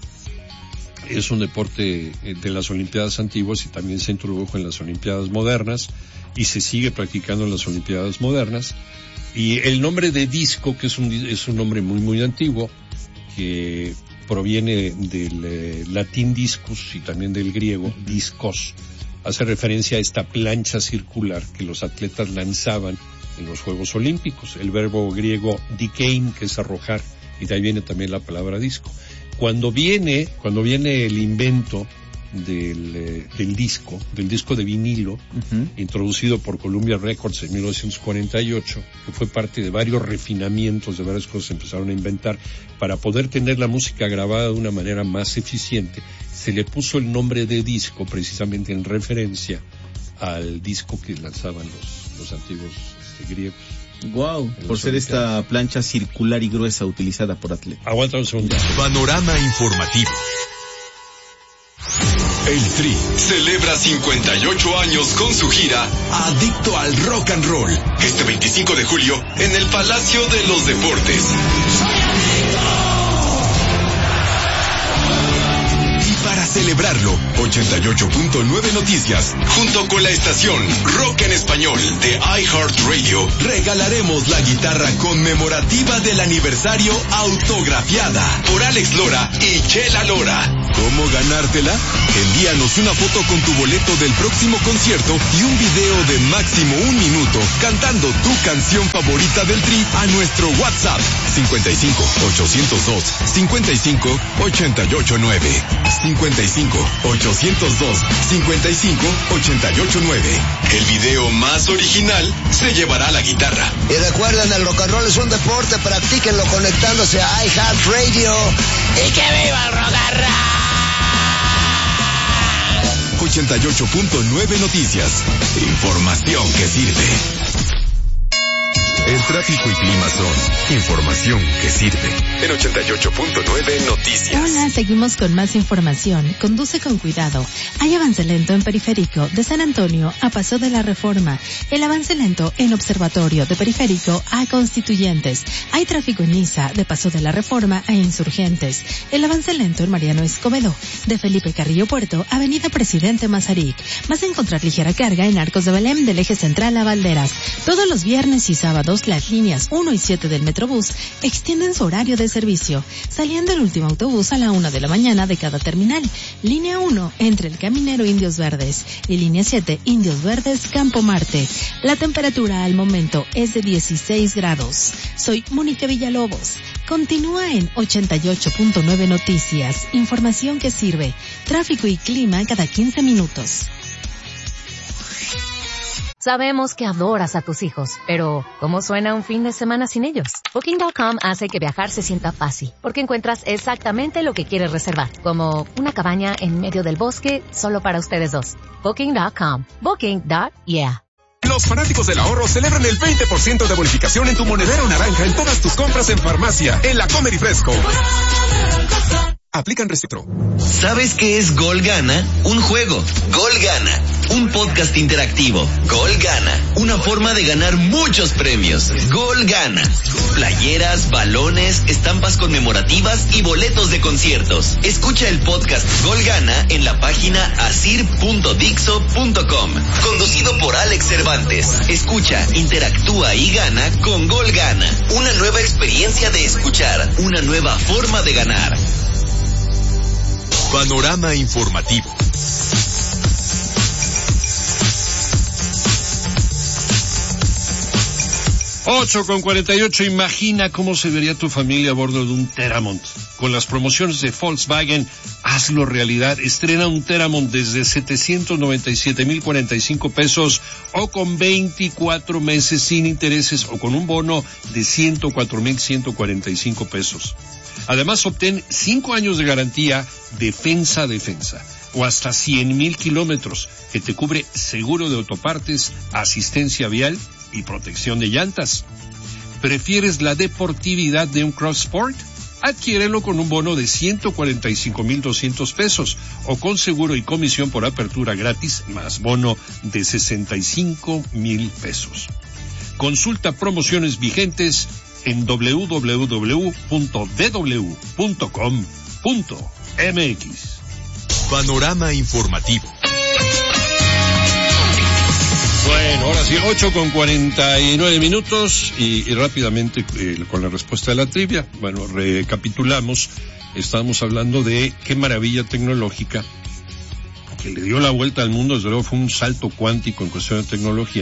Es un deporte de las Olimpiadas antiguas y también se introdujo en las Olimpiadas modernas y se sigue practicando en las Olimpiadas modernas. Y el nombre de disco, que es un, es un nombre muy, muy antiguo, que proviene del eh, latín discus y también del griego discos, hace referencia a esta plancha circular que los atletas lanzaban en los Juegos Olímpicos. El verbo griego dikein, que es arrojar, y de ahí viene también la palabra disco. Cuando viene, cuando viene el invento del, eh, del disco, del disco de vinilo, uh-huh. introducido por Columbia Records en mil novecientos cuarenta y ocho, que fue parte de varios refinamientos, de varias cosas que empezaron a inventar para poder tener la música grabada de una manera más eficiente. Se le puso el nombre de disco precisamente en referencia al disco que lanzaban los, los antiguos este, griegos.
Wow, por ser esta plancha circular y gruesa utilizada por atletas.
Aguanta un segundo.
Panorama informativo. El Tri celebra cincuenta y ocho años con su gira Adicto al Rock and Roll, este veinticinco de julio en el Palacio de los Deportes. Para celebrarlo, ochenta y ocho punto nueve Noticias, junto con la estación Rock en Español de iHeartRadio, regalaremos la guitarra conmemorativa del aniversario autografiada por Alex Lora y Chela Lora. ¿Cómo ganártela? Envíanos una foto con tu boleto del próximo concierto y un video de máximo un minuto cantando tu canción favorita del Tri a nuestro WhatsApp cincuenta y cinco, ochocientos dos, cincuenta y cinco, ochenta y ocho nueve. cincuenta y cinco, ochocientos dos, cincuenta y cinco, ochenta y ocho nueve. El video más original se llevará la guitarra.
Y recuerden, el rock and roll es un deporte, practíquenlo conectándose a iHeartRadio. ¡Y que viva el rock and roll!
ochenta y ocho punto nueve Noticias. Información que sirve. El tráfico y clima son información que sirve. En ochenta y ocho punto nueve Noticias.
Hola, seguimos con más información. Conduce con cuidado. Hay avance lento en Periférico de San Antonio a Paso de la Reforma. El avance lento en Observatorio de Periférico a Constituyentes. Hay tráfico en Niza de Paso de la Reforma a Insurgentes. El avance lento en Mariano Escobedo de Felipe Carrillo Puerto, Avenida Presidente Mazarik. Vas a encontrar ligera carga en Arcos de Belém del eje central a Valderas. Todos los viernes y sábados las líneas uno y siete del Metrobús extienden su horario de servicio, saliendo el último autobús a la una de la mañana de cada terminal. Línea uno entre el Caminero Indios Verdes y línea siete Indios Verdes Campo Marte. La temperatura al momento es de dieciséis grados. Soy Mónica Villalobos. Continúa en ochenta y ocho punto nueve Noticias. Información que sirve. Tráfico y clima cada quince minutos.
Sabemos que adoras a tus hijos, pero ¿cómo suena un fin de semana sin ellos? Booking punto com hace que viajar se sienta fácil, porque encuentras exactamente lo que quieres reservar, como una cabaña en medio del bosque solo para ustedes dos. Booking punto com. Booking. Yeah.
Los fanáticos del ahorro celebran el veinte por ciento de bonificación en tu monedero naranja en todas tus compras en farmacia, en la Comer y Fresco. Aplican restrictor.
¿Sabes qué es Gol Gana? Un juego. Gol Gana. Un podcast interactivo. Gol Gana. Una forma de ganar muchos premios. Gol Gana. Playeras, balones, estampas conmemorativas y boletos de conciertos. Escucha el podcast Gol Gana en la página asir punto dixo punto com. Conducido por Alex Cervantes. Escucha, interactúa y gana con Gol Gana. Una nueva experiencia de escuchar. Una nueva forma de ganar.
Panorama informativo.
ocho con cuarenta y ocho. Imagina cómo se vería tu familia a bordo de un Teramont. Con las promociones de Volkswagen, hazlo realidad. Estrena un Teramont desde setecientos noventa y siete mil cuarenta y cinco pesos o con veinticuatro meses sin intereses o con un bono de ciento cuatro mil ciento cuarenta y cinco pesos. Además, obtén cinco años de garantía defensa a defensa o hasta cien mil kilómetros que te cubre seguro de autopartes, asistencia vial y protección de llantas. ¿Prefieres la deportividad de un Cross Sport? Adquiérelo con un bono de ciento cuarenta y cinco mil doscientos pesos o con seguro y comisión por apertura gratis más bono de sesenta y cinco mil pesos. Consulta promociones vigentes en doble u doble u doble u punto d w punto com punto m x.
Panorama informativo.
Bueno, ahora sí, ocho con cuarenta y nueve minutos y, y rápidamente eh, con la respuesta de la trivia. Bueno, recapitulamos, estábamos hablando de qué maravilla tecnológica que le dio la vuelta al mundo, desde luego fue un salto cuántico en cuestión de tecnología,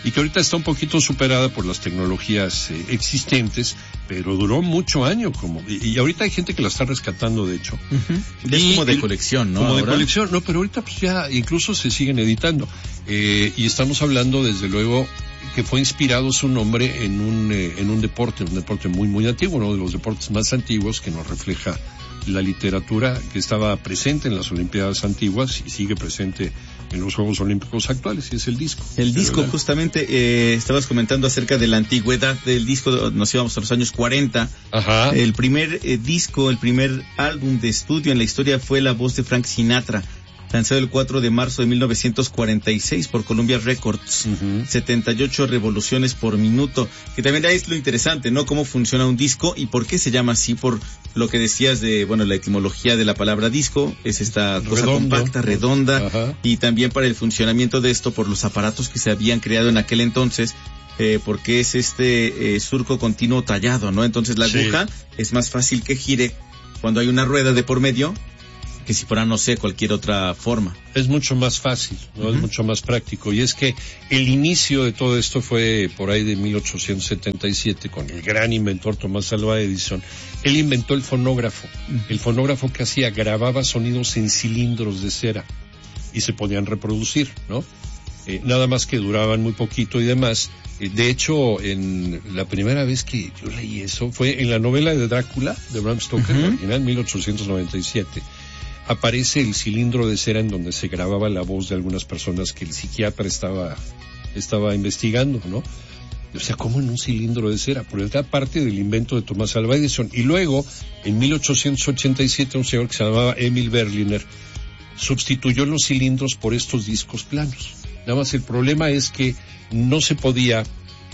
y que ahorita está un poquito superada por las tecnologías eh, existentes, pero duró mucho año como, y, y ahorita hay gente que la está rescatando, de hecho.
Uh-huh. Es como de colección, ¿no?
Como
ahora.
de colección, no, pero ahorita pues ya incluso se siguen editando, eh, y estamos hablando desde luego que fue inspirado su nombre en un, eh, en un deporte, un deporte muy, muy antiguo, uno de los deportes más antiguos que nos refleja la literatura, que estaba presente en las Olimpiadas antiguas y sigue presente en los Juegos Olímpicos actuales, y es el disco.
El disco, verdad. Justamente, eh, estabas comentando acerca de la antigüedad del disco, nos íbamos a los años cuarenta.
Ajá.
El primer eh, disco, el primer álbum de estudio en la historia fue La Voz de Frank Sinatra, lanzado el cuatro de marzo de mil novecientos cuarenta y seis por Columbia Records, uh-huh. setenta y ocho revoluciones por minuto, que también es lo interesante, ¿no? Cómo funciona un disco y por qué se llama así, por lo que decías de, bueno, la etimología de la palabra disco, es esta cosa Redondo. compacta, redonda, uh-huh. y también para el funcionamiento de esto por los aparatos que se habían creado en aquel entonces, eh, porque es este eh, surco continuo tallado, ¿no? Entonces la sí. aguja es más fácil que gire cuando hay una rueda de por medio, que si fuera, no sé, cualquier otra forma.
Es mucho más fácil, ¿no? Uh-huh. Es mucho más práctico. Y es que el inicio de todo esto fue por ahí de mil ochocientos setenta y siete con el gran inventor Thomas Alva Edison. Él inventó el fonógrafo. Uh-huh. El fonógrafo que hacía, grababa sonidos en cilindros de cera y se podían reproducir, ¿no? Eh, nada más que duraban muy poquito y demás. Eh, de hecho, en la primera vez que yo leí eso fue en la novela de Drácula de Bram Stoker, uh-huh. original, mil ochocientos noventa y siete. Aparece el cilindro de cera en donde se grababa la voz de algunas personas que el psiquiatra estaba, estaba investigando, ¿no? O sea, ¿cómo en un cilindro de cera? Por esta parte del invento de Thomas Alva Edison. Y luego, en mil ochocientos ochenta y siete, un señor que se llamaba Emil Berliner sustituyó los cilindros por estos discos planos. Nada más el problema es que no se podía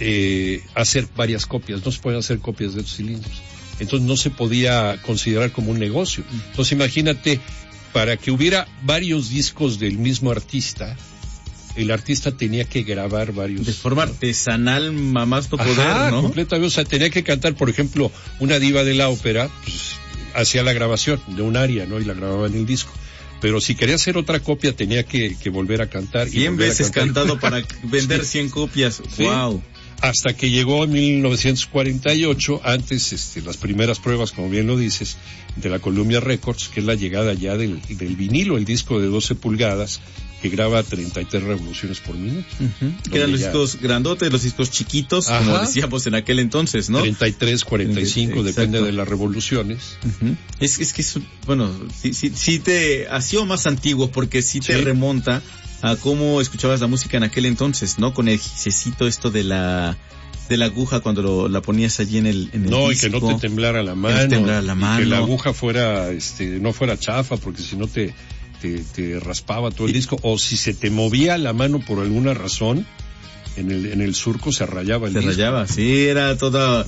eh, hacer varias copias, no se pueden hacer copias de estos cilindros. Entonces no se podía considerar como un negocio. Entonces imagínate, para que hubiera varios discos del mismo artista, el artista tenía que grabar varios.
De forma artesanal, mamás no poder,
Ajá,
¿no?
completamente. O sea, tenía que cantar, por ejemplo, una diva de la ópera, pues, hacía la grabación de un aria, ¿no? Y la grababa en el disco. Pero si quería hacer otra copia, tenía que, que volver a cantar.
Cien veces cantado para vender sí. cien copias.
Sí. Wow. Hasta que llegó en mil novecientos cuarenta y ocho, antes, este, las primeras pruebas, como bien lo dices, de la Columbia Records, que es la llegada ya del, del vinilo, el disco de doce pulgadas, que graba treinta y tres revoluciones por minuto.
Uh-huh. Que eran los ya... discos grandotes, los discos chiquitos, Ajá. como decíamos en aquel entonces, ¿no?
treinta y tres, cuarenta y cinco, depende de las revoluciones.
Uh-huh. Es, es que es, bueno, sí, sí, sí te ha sido más antiguo, porque sí te sí. remonta a cómo escuchabas la música en aquel entonces, ¿no? Con el gisecito esto de la de la aguja cuando lo, la ponías allí en el, en el
no,
disco.
Y que no te temblara la mano.
Que no temblara la mano.
Y que la aguja fuera, este, no fuera chafa, porque si no te, te, te raspaba todo el y, disco. O si se te movía la mano por alguna razón, en el, en el surco se rayaba el
se
disco.
Se rayaba, sí, era toda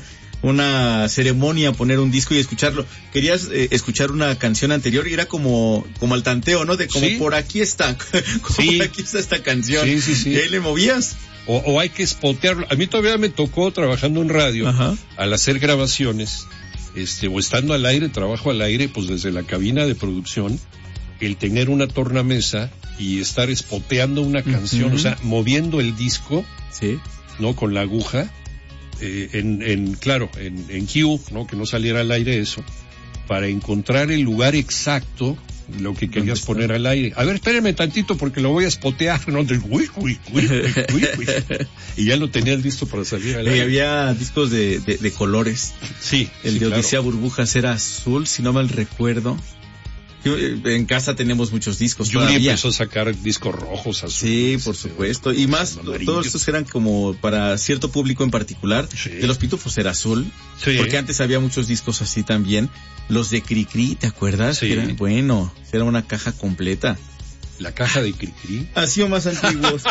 una ceremonia poner un disco y escucharlo. Querías eh, escuchar una canción anterior y era como como al tanteo, ¿no? De como ¿Sí? por aquí está, como sí. por aquí está esta canción.
Sí, sí, sí.
Y ahí le movías.
O, o hay que spotearlo. A mí todavía me tocó trabajando en radio, Ajá. al hacer grabaciones, este, o estando al aire, trabajo al aire, pues desde la cabina de producción, el tener una tornamesa y estar spoteando una canción, uh-huh. o sea, moviendo el disco,
sí,
¿no? Con la aguja. Eh, en, en, claro, en, en Q, ¿no? Que no saliera al aire eso, para encontrar el lugar exacto, lo que querías poner al aire. A ver, espéreme tantito porque lo voy a spotear, ¿no? Del uy, uy, uy, uy, uy. Y ya lo tenías listo para salir al aire.
Y había discos de, de, de colores.
Sí.
El
sí,
de
claro.
Odisea Burbujas era azul, si no mal recuerdo. Yo, en casa tenemos muchos discos
Yuri
todavía.
empezó a sacar discos rojos, azules.
Sí, por supuesto. Y más, amarillos. Todos estos eran como para cierto público en particular.
Sí.
De los Pitufos era azul.
Sí.
Porque antes había muchos discos así también. Los de Cricri, ¿te acuerdas?
Sí.
Que eran, bueno, era una caja completa.
La caja de Cricri.
Ha sido más antiguos.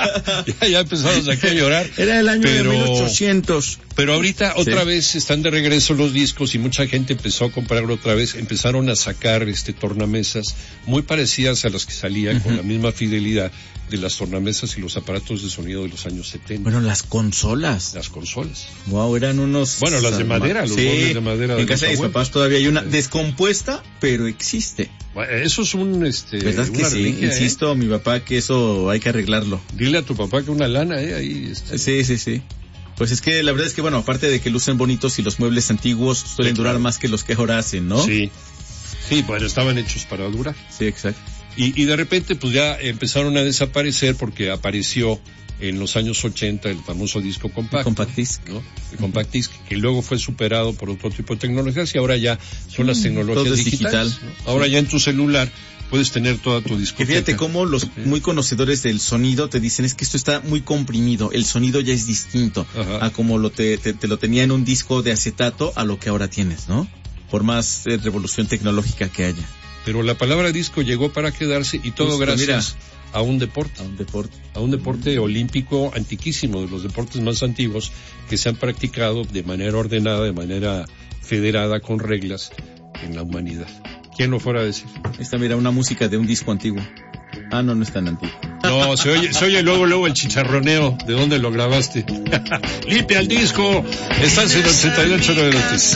ya, ya empezamos aquí a llorar.
Era el año pero, de mil ochocientos.
Pero ahorita otra
sí.
vez están de regreso los discos y mucha gente empezó a comprarlo otra vez. Empezaron a sacar este tornamesas muy parecidas a las que salían uh-huh. con la misma fidelidad de las tornamesas y los aparatos de sonido de los años setenta.
Bueno, las consolas.
Las consolas.
Wow, eran unos...
Bueno, las de madera, los
sí,
boles de madera.
En
de
casa de mis papás todavía hay una
sí.
descompuesta, pero existe.
Eso es un, este...
¿Verdad que sí? Reliquia, Insisto, ¿eh? Mi papá, que eso hay que arreglarlo.
Dile a tu papá que una lana, ¿eh? Ahí está.
Sí, sí, sí. Pues es que la verdad es que, bueno, aparte de que lucen bonitos y los muebles antiguos suelen sí, durar claro. más que los que ahora hacen, ¿no?
Sí. Sí, bueno, estaban hechos para durar.
Sí, exacto.
Y, y de repente, pues ya empezaron a desaparecer porque apareció en los años ochenta el famoso disco compacto.
Compact disc.
¿No? El compact disc, que luego fue superado por otro tipo de tecnologías y ahora ya son las tecnologías
todo es
digitales.
Digital.
¿No? Ahora ya en tu celular puedes tener toda tu discoteca.
Que fíjate cómo los sí. muy conocedores del sonido te dicen es que esto está muy comprimido, el sonido ya es distinto Ajá. a como lo te, te, te lo tenía en un disco de acetato a lo que ahora tienes, ¿no? Por más eh, revolución tecnológica que haya.
Pero la palabra disco llegó para quedarse y todo Justo, gracias mira, a un deporte.
A un deporte.
A un deporte olímpico antiquísimo, de los deportes más antiguos que se han practicado de manera ordenada, de manera federada, con reglas en la humanidad. ¿Quién lo fuera a decir?
Esta, mira, una música de un disco antiguo. Ah, no, no es tan antiguo.
No, se oye, se oye luego, luego el chicharroneo. ¿De dónde lo grabaste? ¡Limpia el disco! Estás en ochenta y ocho nueve Noticias.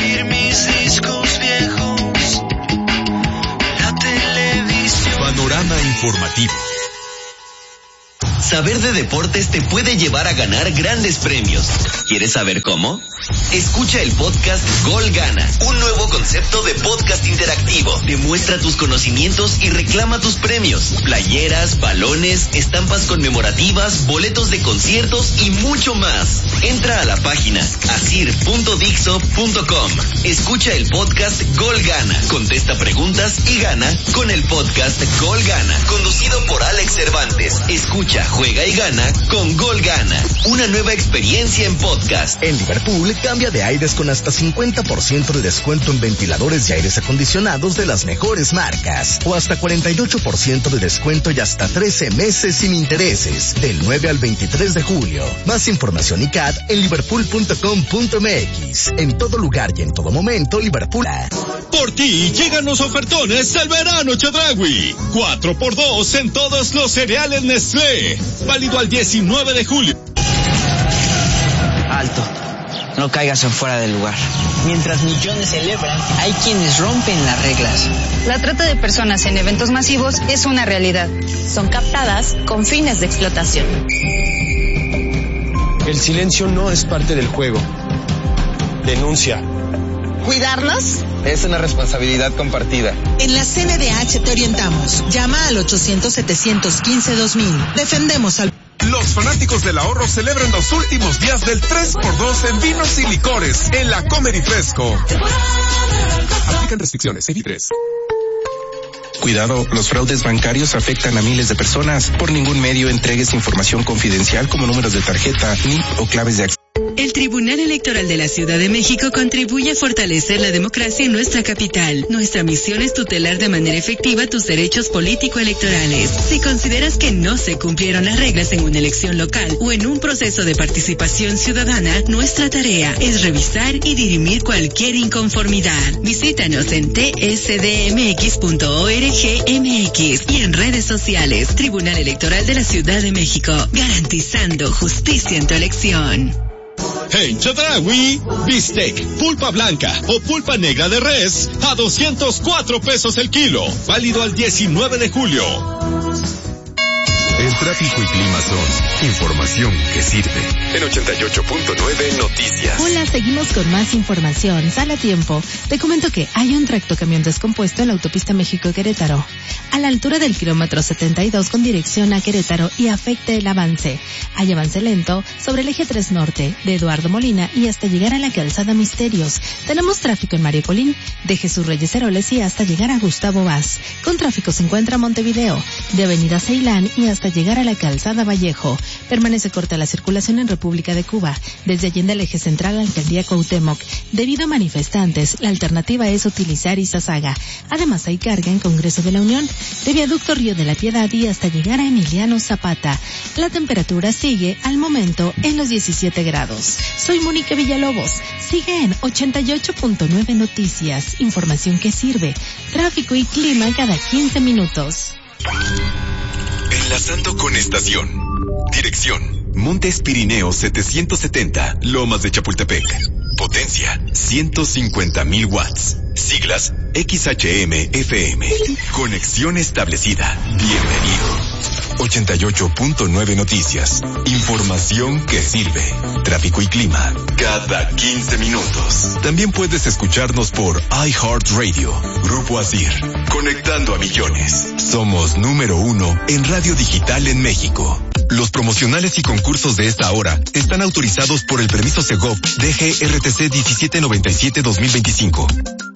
Panorama informativo.
Saber de deportes te puede llevar a ganar grandes premios. ¿Quieres saber cómo? Escucha el podcast Gol Gana, un nuevo concepto de podcast interactivo. Demuestra tus conocimientos y reclama tus premios. Playeras, balones, estampas conmemorativas, boletos de conciertos y mucho más. Entra a la página asir punto dixo punto com. Escucha el podcast Gol Gana. Contesta preguntas y gana con el podcast Gol Gana, conducido por Alex Cervantes. Escucha, juega y gana con Gol Gana. Una nueva experiencia en podcast.
En Liverpool, cambia de aires con hasta cincuenta por ciento de descuento en ventiladores y aires acondicionados de las mejores marcas. O hasta cuarenta y ocho por ciento de descuento y hasta trece meses sin intereses. Del nueve al veintitrés de julio. Más información y C A D en liverpool punto com punto m x. En todo lugar y en todo momento, Liverpool.
Por ti llegan los ofertones del verano Chedraui. cuatro por dos en todos los cereales Nestlé. Válido al diecinueve de julio.
Alto. No caigas en fuera del lugar. Mientras millones celebran, hay quienes rompen las reglas.
La trata de personas en eventos masivos es una realidad.
Son captadas con fines de explotación.
El silencio no es parte del juego. Denuncia.
¿Cuidarnos?
Es una responsabilidad compartida.
En la C N D H te orientamos. Llama al ochocientos, setecientos quince, dos mil. Defendemos al...
Los fanáticos del ahorro celebran los últimos días del tres por dos en vinos y licores en la Comer y Fresco. Aplican restricciones. Evitres.
Cuidado, los fraudes bancarios afectan a miles de personas. Por ningún medio entregues información confidencial como números de tarjeta, N I P o claves de acceso.
El Tribunal Electoral de la Ciudad de México contribuye a fortalecer la democracia en nuestra capital. Nuestra misión es tutelar de manera efectiva tus derechos político-electorales. Si consideras que no se cumplieron las reglas en una elección local o en un proceso de participación ciudadana, nuestra tarea es revisar y dirimir cualquier inconformidad. Visítanos en t s d m x punto org m x y en redes sociales. Tribunal Electoral de la Ciudad de México, garantizando justicia en tu elección.
En Chedraui, bistec, pulpa blanca o pulpa negra de res a doscientos cuatro pesos el kilo. Válido al diecinueve de julio.
El tráfico y clima son información que sirve. En ochenta y ocho punto nueve Noticias.
Hola, seguimos con más información. Sale a tiempo. Te comento que hay un tractocamión descompuesto en la autopista México-Querétaro, a la altura del kilómetro setenta y dos con dirección a Querétaro y afecta el avance. Hay avance lento sobre el eje tres norte de Eduardo Molina y hasta llegar a la calzada Misterios. Tenemos tráfico en Mario Colín, de Jesús Reyes Heroles y hasta llegar a Gustavo Vaz. Con tráfico se encuentra Montevideo, de Avenida Ceilán y hasta llegar a la calzada Vallejo. Permanece corta la circulación en República de Cuba, desde Allende al eje central Alcaldía Cuauhtémoc. Debido a manifestantes, la alternativa es utilizar Izazaga. Además hay carga en Congreso de la Unión, de Viaducto Río de la Piedad y hasta llegar a Emiliano Zapata. La temperatura sigue al momento en los diecisiete grados. Soy Mónica Villalobos. Sigue en ochenta y ocho punto nueve Noticias. Información que sirve. Tráfico y clima cada quince minutos.
Enlazando con estación. Dirección: Montes Pirineos setecientos setenta, Lomas de Chapultepec. Potencia: ciento cincuenta mil watts. Siglas X H M F M. Conexión establecida. Bienvenido. ochenta y ocho punto nueve Noticias. Información que sirve. Tráfico y clima. Cada quince minutos. También puedes escucharnos por iHeartRadio. Grupo Asir. Conectando a millones. Somos número uno en radio digital en México. Los promocionales y concursos de esta hora están autorizados por el permiso Segov D G R T C diecisiete noventa y siete dos mil veinticinco.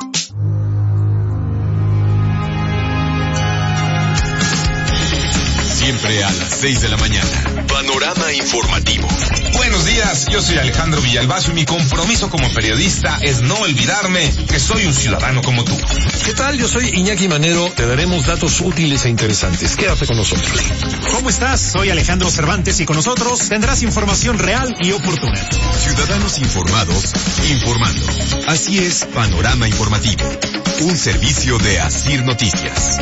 Siempre a las seis de la mañana. Panorama informativo.
Buenos días, yo soy Alejandro Villalbazo y mi compromiso como periodista es no olvidarme que soy un ciudadano como tú.
¿Qué tal? Yo soy Iñaki Manero. Te daremos datos útiles e interesantes. Quédate con nosotros.
¿Cómo estás? Soy Alejandro Cervantes y con nosotros tendrás información real y oportuna.
Ciudadanos informados, informando. Así es, Panorama Informativo. Un servicio de Asir Noticias.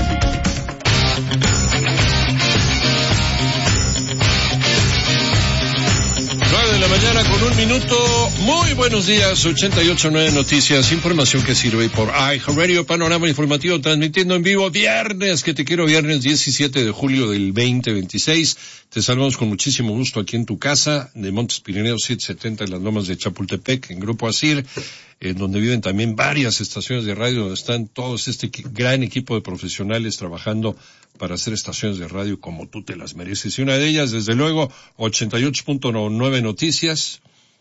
De la mañana con un minuto. Muy buenos días, ochenta y ocho punto nueve Noticias, información que sirve por iHeartRadio, Panorama Informativo, transmitiendo en vivo viernes, que te quiero, viernes diecisiete de julio del veinte veintiséis. Te saludamos con muchísimo gusto aquí en tu casa, de Montes Pirineos setecientos setenta en las lomas de Chapultepec, en Grupo Asir, en donde viven también varias estaciones de radio, donde están todos este gran equipo de profesionales trabajando para hacer estaciones de radio como tú te las mereces. Y una de ellas, desde luego, ochenta y ocho punto nueve Noticias.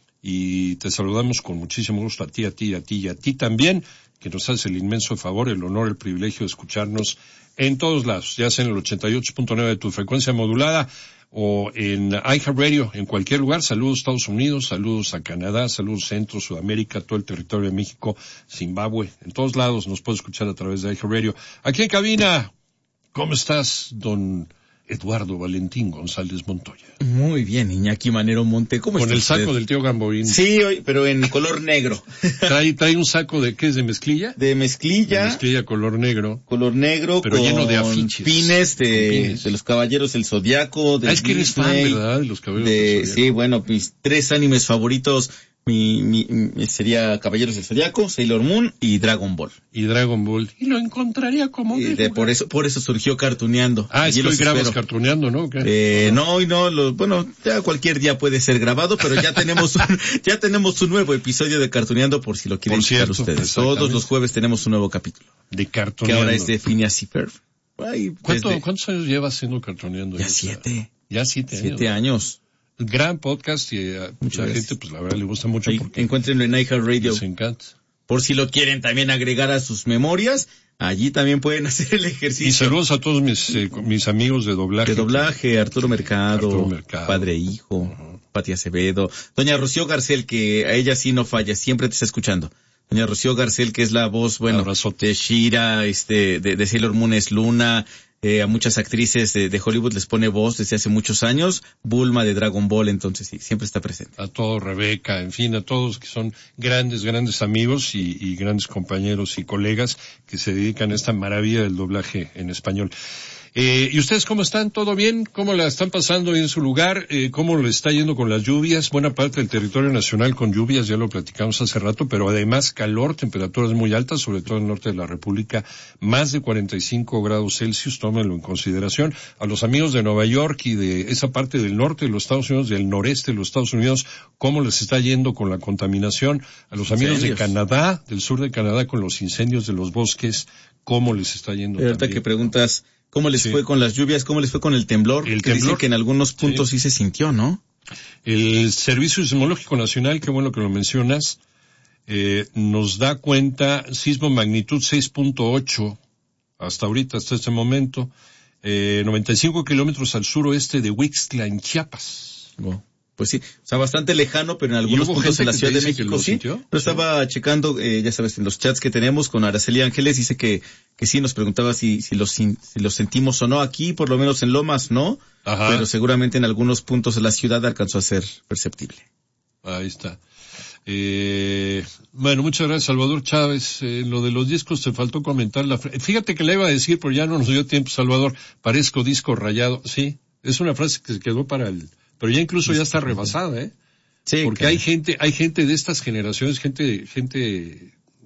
Y te saludamos con muchísimo gusto a ti, a ti, a ti y a ti también, que nos hace el inmenso favor, el honor, el privilegio de escucharnos en todos lados, ya sea en el ochenta y ocho punto nueve de tu frecuencia modulada o en iHeartRadio, en cualquier lugar. Saludos Estados Unidos, saludos a Canadá, saludos Centro, Sudamérica, todo el territorio de México, Zimbabue, en todos lados nos puedes escuchar a través de iHeartRadio. Aquí en cabina, ¿cómo estás, don Eduardo Valentín González Montoya?
Muy bien, Iñaki Manero Monte, ¿cómo estás?
Con el saco
usted?
Del tío Gamboín.
Sí, pero en color negro.
¿Trae, trae un saco de qué es, de mezclilla?
De mezclilla.
De mezclilla color negro.
Color negro,
pero
con
lleno de afiches.
Pines de,
con pines
de los Caballeros del Zodiaco. De
ah, es que eres fan, ¿verdad? De los Caballeros
de,
del Zodiaco.
Sí, bueno, mis tres animes favoritos. Mi, mi, mi, sería Caballeros del Zodiaco, Sailor Moon y Dragon Ball.
Y Dragon Ball. Y lo encontraría como...
Y de, por eso, por eso surgió Cartuneando.
Ah, es que hoy grabas Cartuneando, ¿no?
Eh, no, y no, lo, bueno, ya cualquier día puede ser grabado, pero ya tenemos un, ya tenemos un nuevo episodio de Cartuneando por si lo quieren escuchar ustedes. Todos los jueves tenemos un nuevo capítulo.
De Cartuneando.
Que ahora es de Phineas y Ferb. Ay,
¿Cuánto,
desde...
¿Cuántos años llevas haciendo Cartuneando?
Ya siete.
Ya siete años.
Siete años.
Gran podcast y a mucha gracias. Gente, pues la verdad le gusta mucho.
Ahí,
porque
encuéntrenlo en iHeartRadio.
Les encanta.
Por si lo quieren también agregar a sus memorias, allí también pueden hacer el ejercicio.
Y saludos a todos mis eh, mis amigos de doblaje.
De doblaje, Arturo Mercado,
Arturo Mercado.
Padre e Hijo, uh-huh. Pati Acevedo, doña Rocío Garcel, que a ella sí no falla, siempre te está escuchando. Doña Rocío Garcel, que es la voz, bueno, Abrazote. de Shira, este, de, de Sailor Moon es Luna. Eh, a muchas actrices de, de Hollywood les pone voz desde hace muchos años. Bulma de Dragon Ball, entonces sí, siempre está presente.
A todo, Rebeca, en fin, a todos que son grandes, grandes amigos y, y grandes compañeros y colegas que se dedican a esta maravilla del doblaje en español. Eh, ¿y ustedes cómo están? ¿Todo bien? ¿Cómo la están pasando en su lugar? Eh, ¿Cómo le está yendo con las lluvias? Buena parte del territorio nacional con lluvias, ya lo platicamos hace rato, pero además calor, temperaturas muy altas, sobre todo en el norte de la República, más de cuarenta y cinco grados Celsius, tómenlo en consideración. A los amigos de Nueva York y de esa parte del norte de los Estados Unidos, del noreste de los Estados Unidos, ¿cómo les está yendo con la contaminación? A los amigos de Canadá, del sur de Canadá, con los incendios de los bosques, ¿cómo les está yendo?
Ahorita también? Que preguntas... ¿Cómo les sí. fue con las lluvias? ¿Cómo les fue con el temblor?
El
que
temblor.
Dice que en algunos puntos sí. sí se sintió, ¿no?
El Servicio Sismológico Nacional, qué bueno que lo mencionas, eh, nos da cuenta sismo magnitud seis punto ocho hasta ahorita, hasta este momento, eh, noventa y cinco kilómetros al suroeste de Huixtla, en Chiapas.
Wow. Pues sí, o sea, bastante lejano, pero en algunos puntos de la Ciudad de México sí. Yo estaba sí. checando, eh, ya sabes, en los chats que tenemos con Araceli Ángeles, dice que que sí, nos preguntaba si si los si los sentimos o no aquí, por lo menos en Lomas, ¿no? Ajá. Pero seguramente en algunos puntos de la ciudad alcanzó a ser perceptible.
Ahí está. Eh, bueno, muchas gracias, Salvador Chávez. Eh, lo de los discos te faltó comentar. La Fíjate que le iba a decir, pero ya no nos dio tiempo, Salvador. Parezco disco rayado. Sí, es una frase que se quedó para el... Pero ya incluso ya está rebasada, ¿eh? Sí. Porque claro. hay gente, hay gente de estas generaciones, gente, gente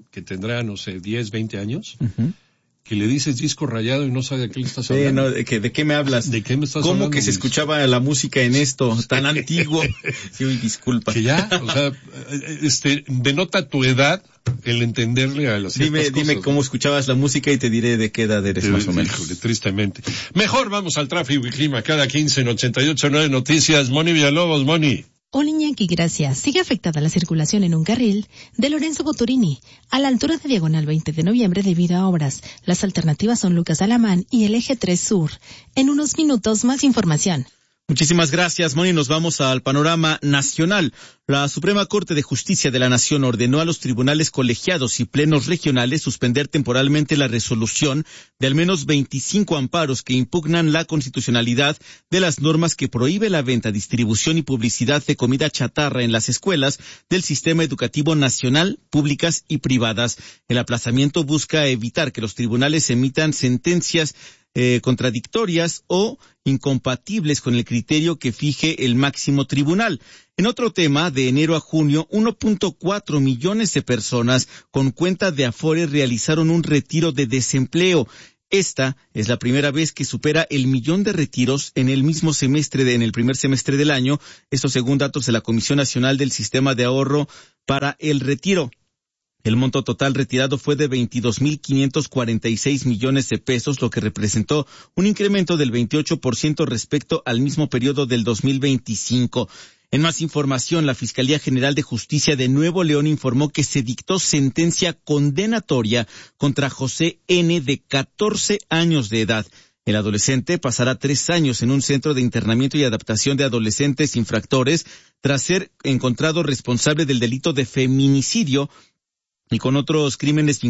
que tendrá, no sé, diez, veinte años,
uh-huh.
que le dices disco rayado y no sabe de qué le estás hablando.
Sí, no, ¿de, que, ¿de qué me hablas?
¿De qué me estás
¿Cómo
hablando?
que se escuchaba la música en esto tan antiguo? Sí, disculpa.
Que ya, o sea, este, denota tu edad el entenderle a las
Dime,
cosas,
dime cómo escuchabas la música y te diré de qué edad eres,
te,
más o menos.
Híjole, tristemente. Mejor vamos al tráfico y clima cada quince en ochenta y ocho punto nueve Noticias. Moni Villalobos, Moni.
Hola Iñaki, gracias. Sigue afectada la circulación en un carril de Lorenzo Boturini, a la altura de Diagonal veinte de noviembre debido a obras. Las alternativas son Lucas Alamán y el Eje tres Sur. En unos minutos, más información.
Muchísimas gracias, Moni. Nos vamos al panorama nacional. La Suprema Corte de Justicia de la Nación ordenó a los tribunales colegiados y plenos regionales suspender temporalmente la resolución de al menos veinticinco amparos que impugnan la constitucionalidad de las normas que prohíbe la venta, distribución y publicidad de comida chatarra en las escuelas del sistema educativo nacional, públicas y privadas. El aplazamiento busca evitar que los tribunales emitan sentencias Eh, contradictorias o incompatibles con el criterio que fije el máximo tribunal. En otro tema, de enero a junio, uno punto cuatro millones de personas con cuenta de Afore realizaron un retiro de desempleo. Esta es la primera vez que supera el millón de retiros en el mismo semestre, de, en el primer semestre del año. Esto según datos de la Comisión Nacional del Sistema de Ahorro para el Retiro. El monto total retirado fue de veintidós mil quinientos cuarenta y seis millones de pesos, lo que representó un incremento del veintiocho por ciento respecto al mismo periodo del dos mil veinticinco. En más información, la Fiscalía General de Justicia de Nuevo León informó que se dictó sentencia condenatoria contra José N., de catorce años de edad. El adolescente pasará tres años en un centro de internamiento y adaptación de adolescentes infractores tras ser encontrado responsable del delito de feminicidio y con otros crímenes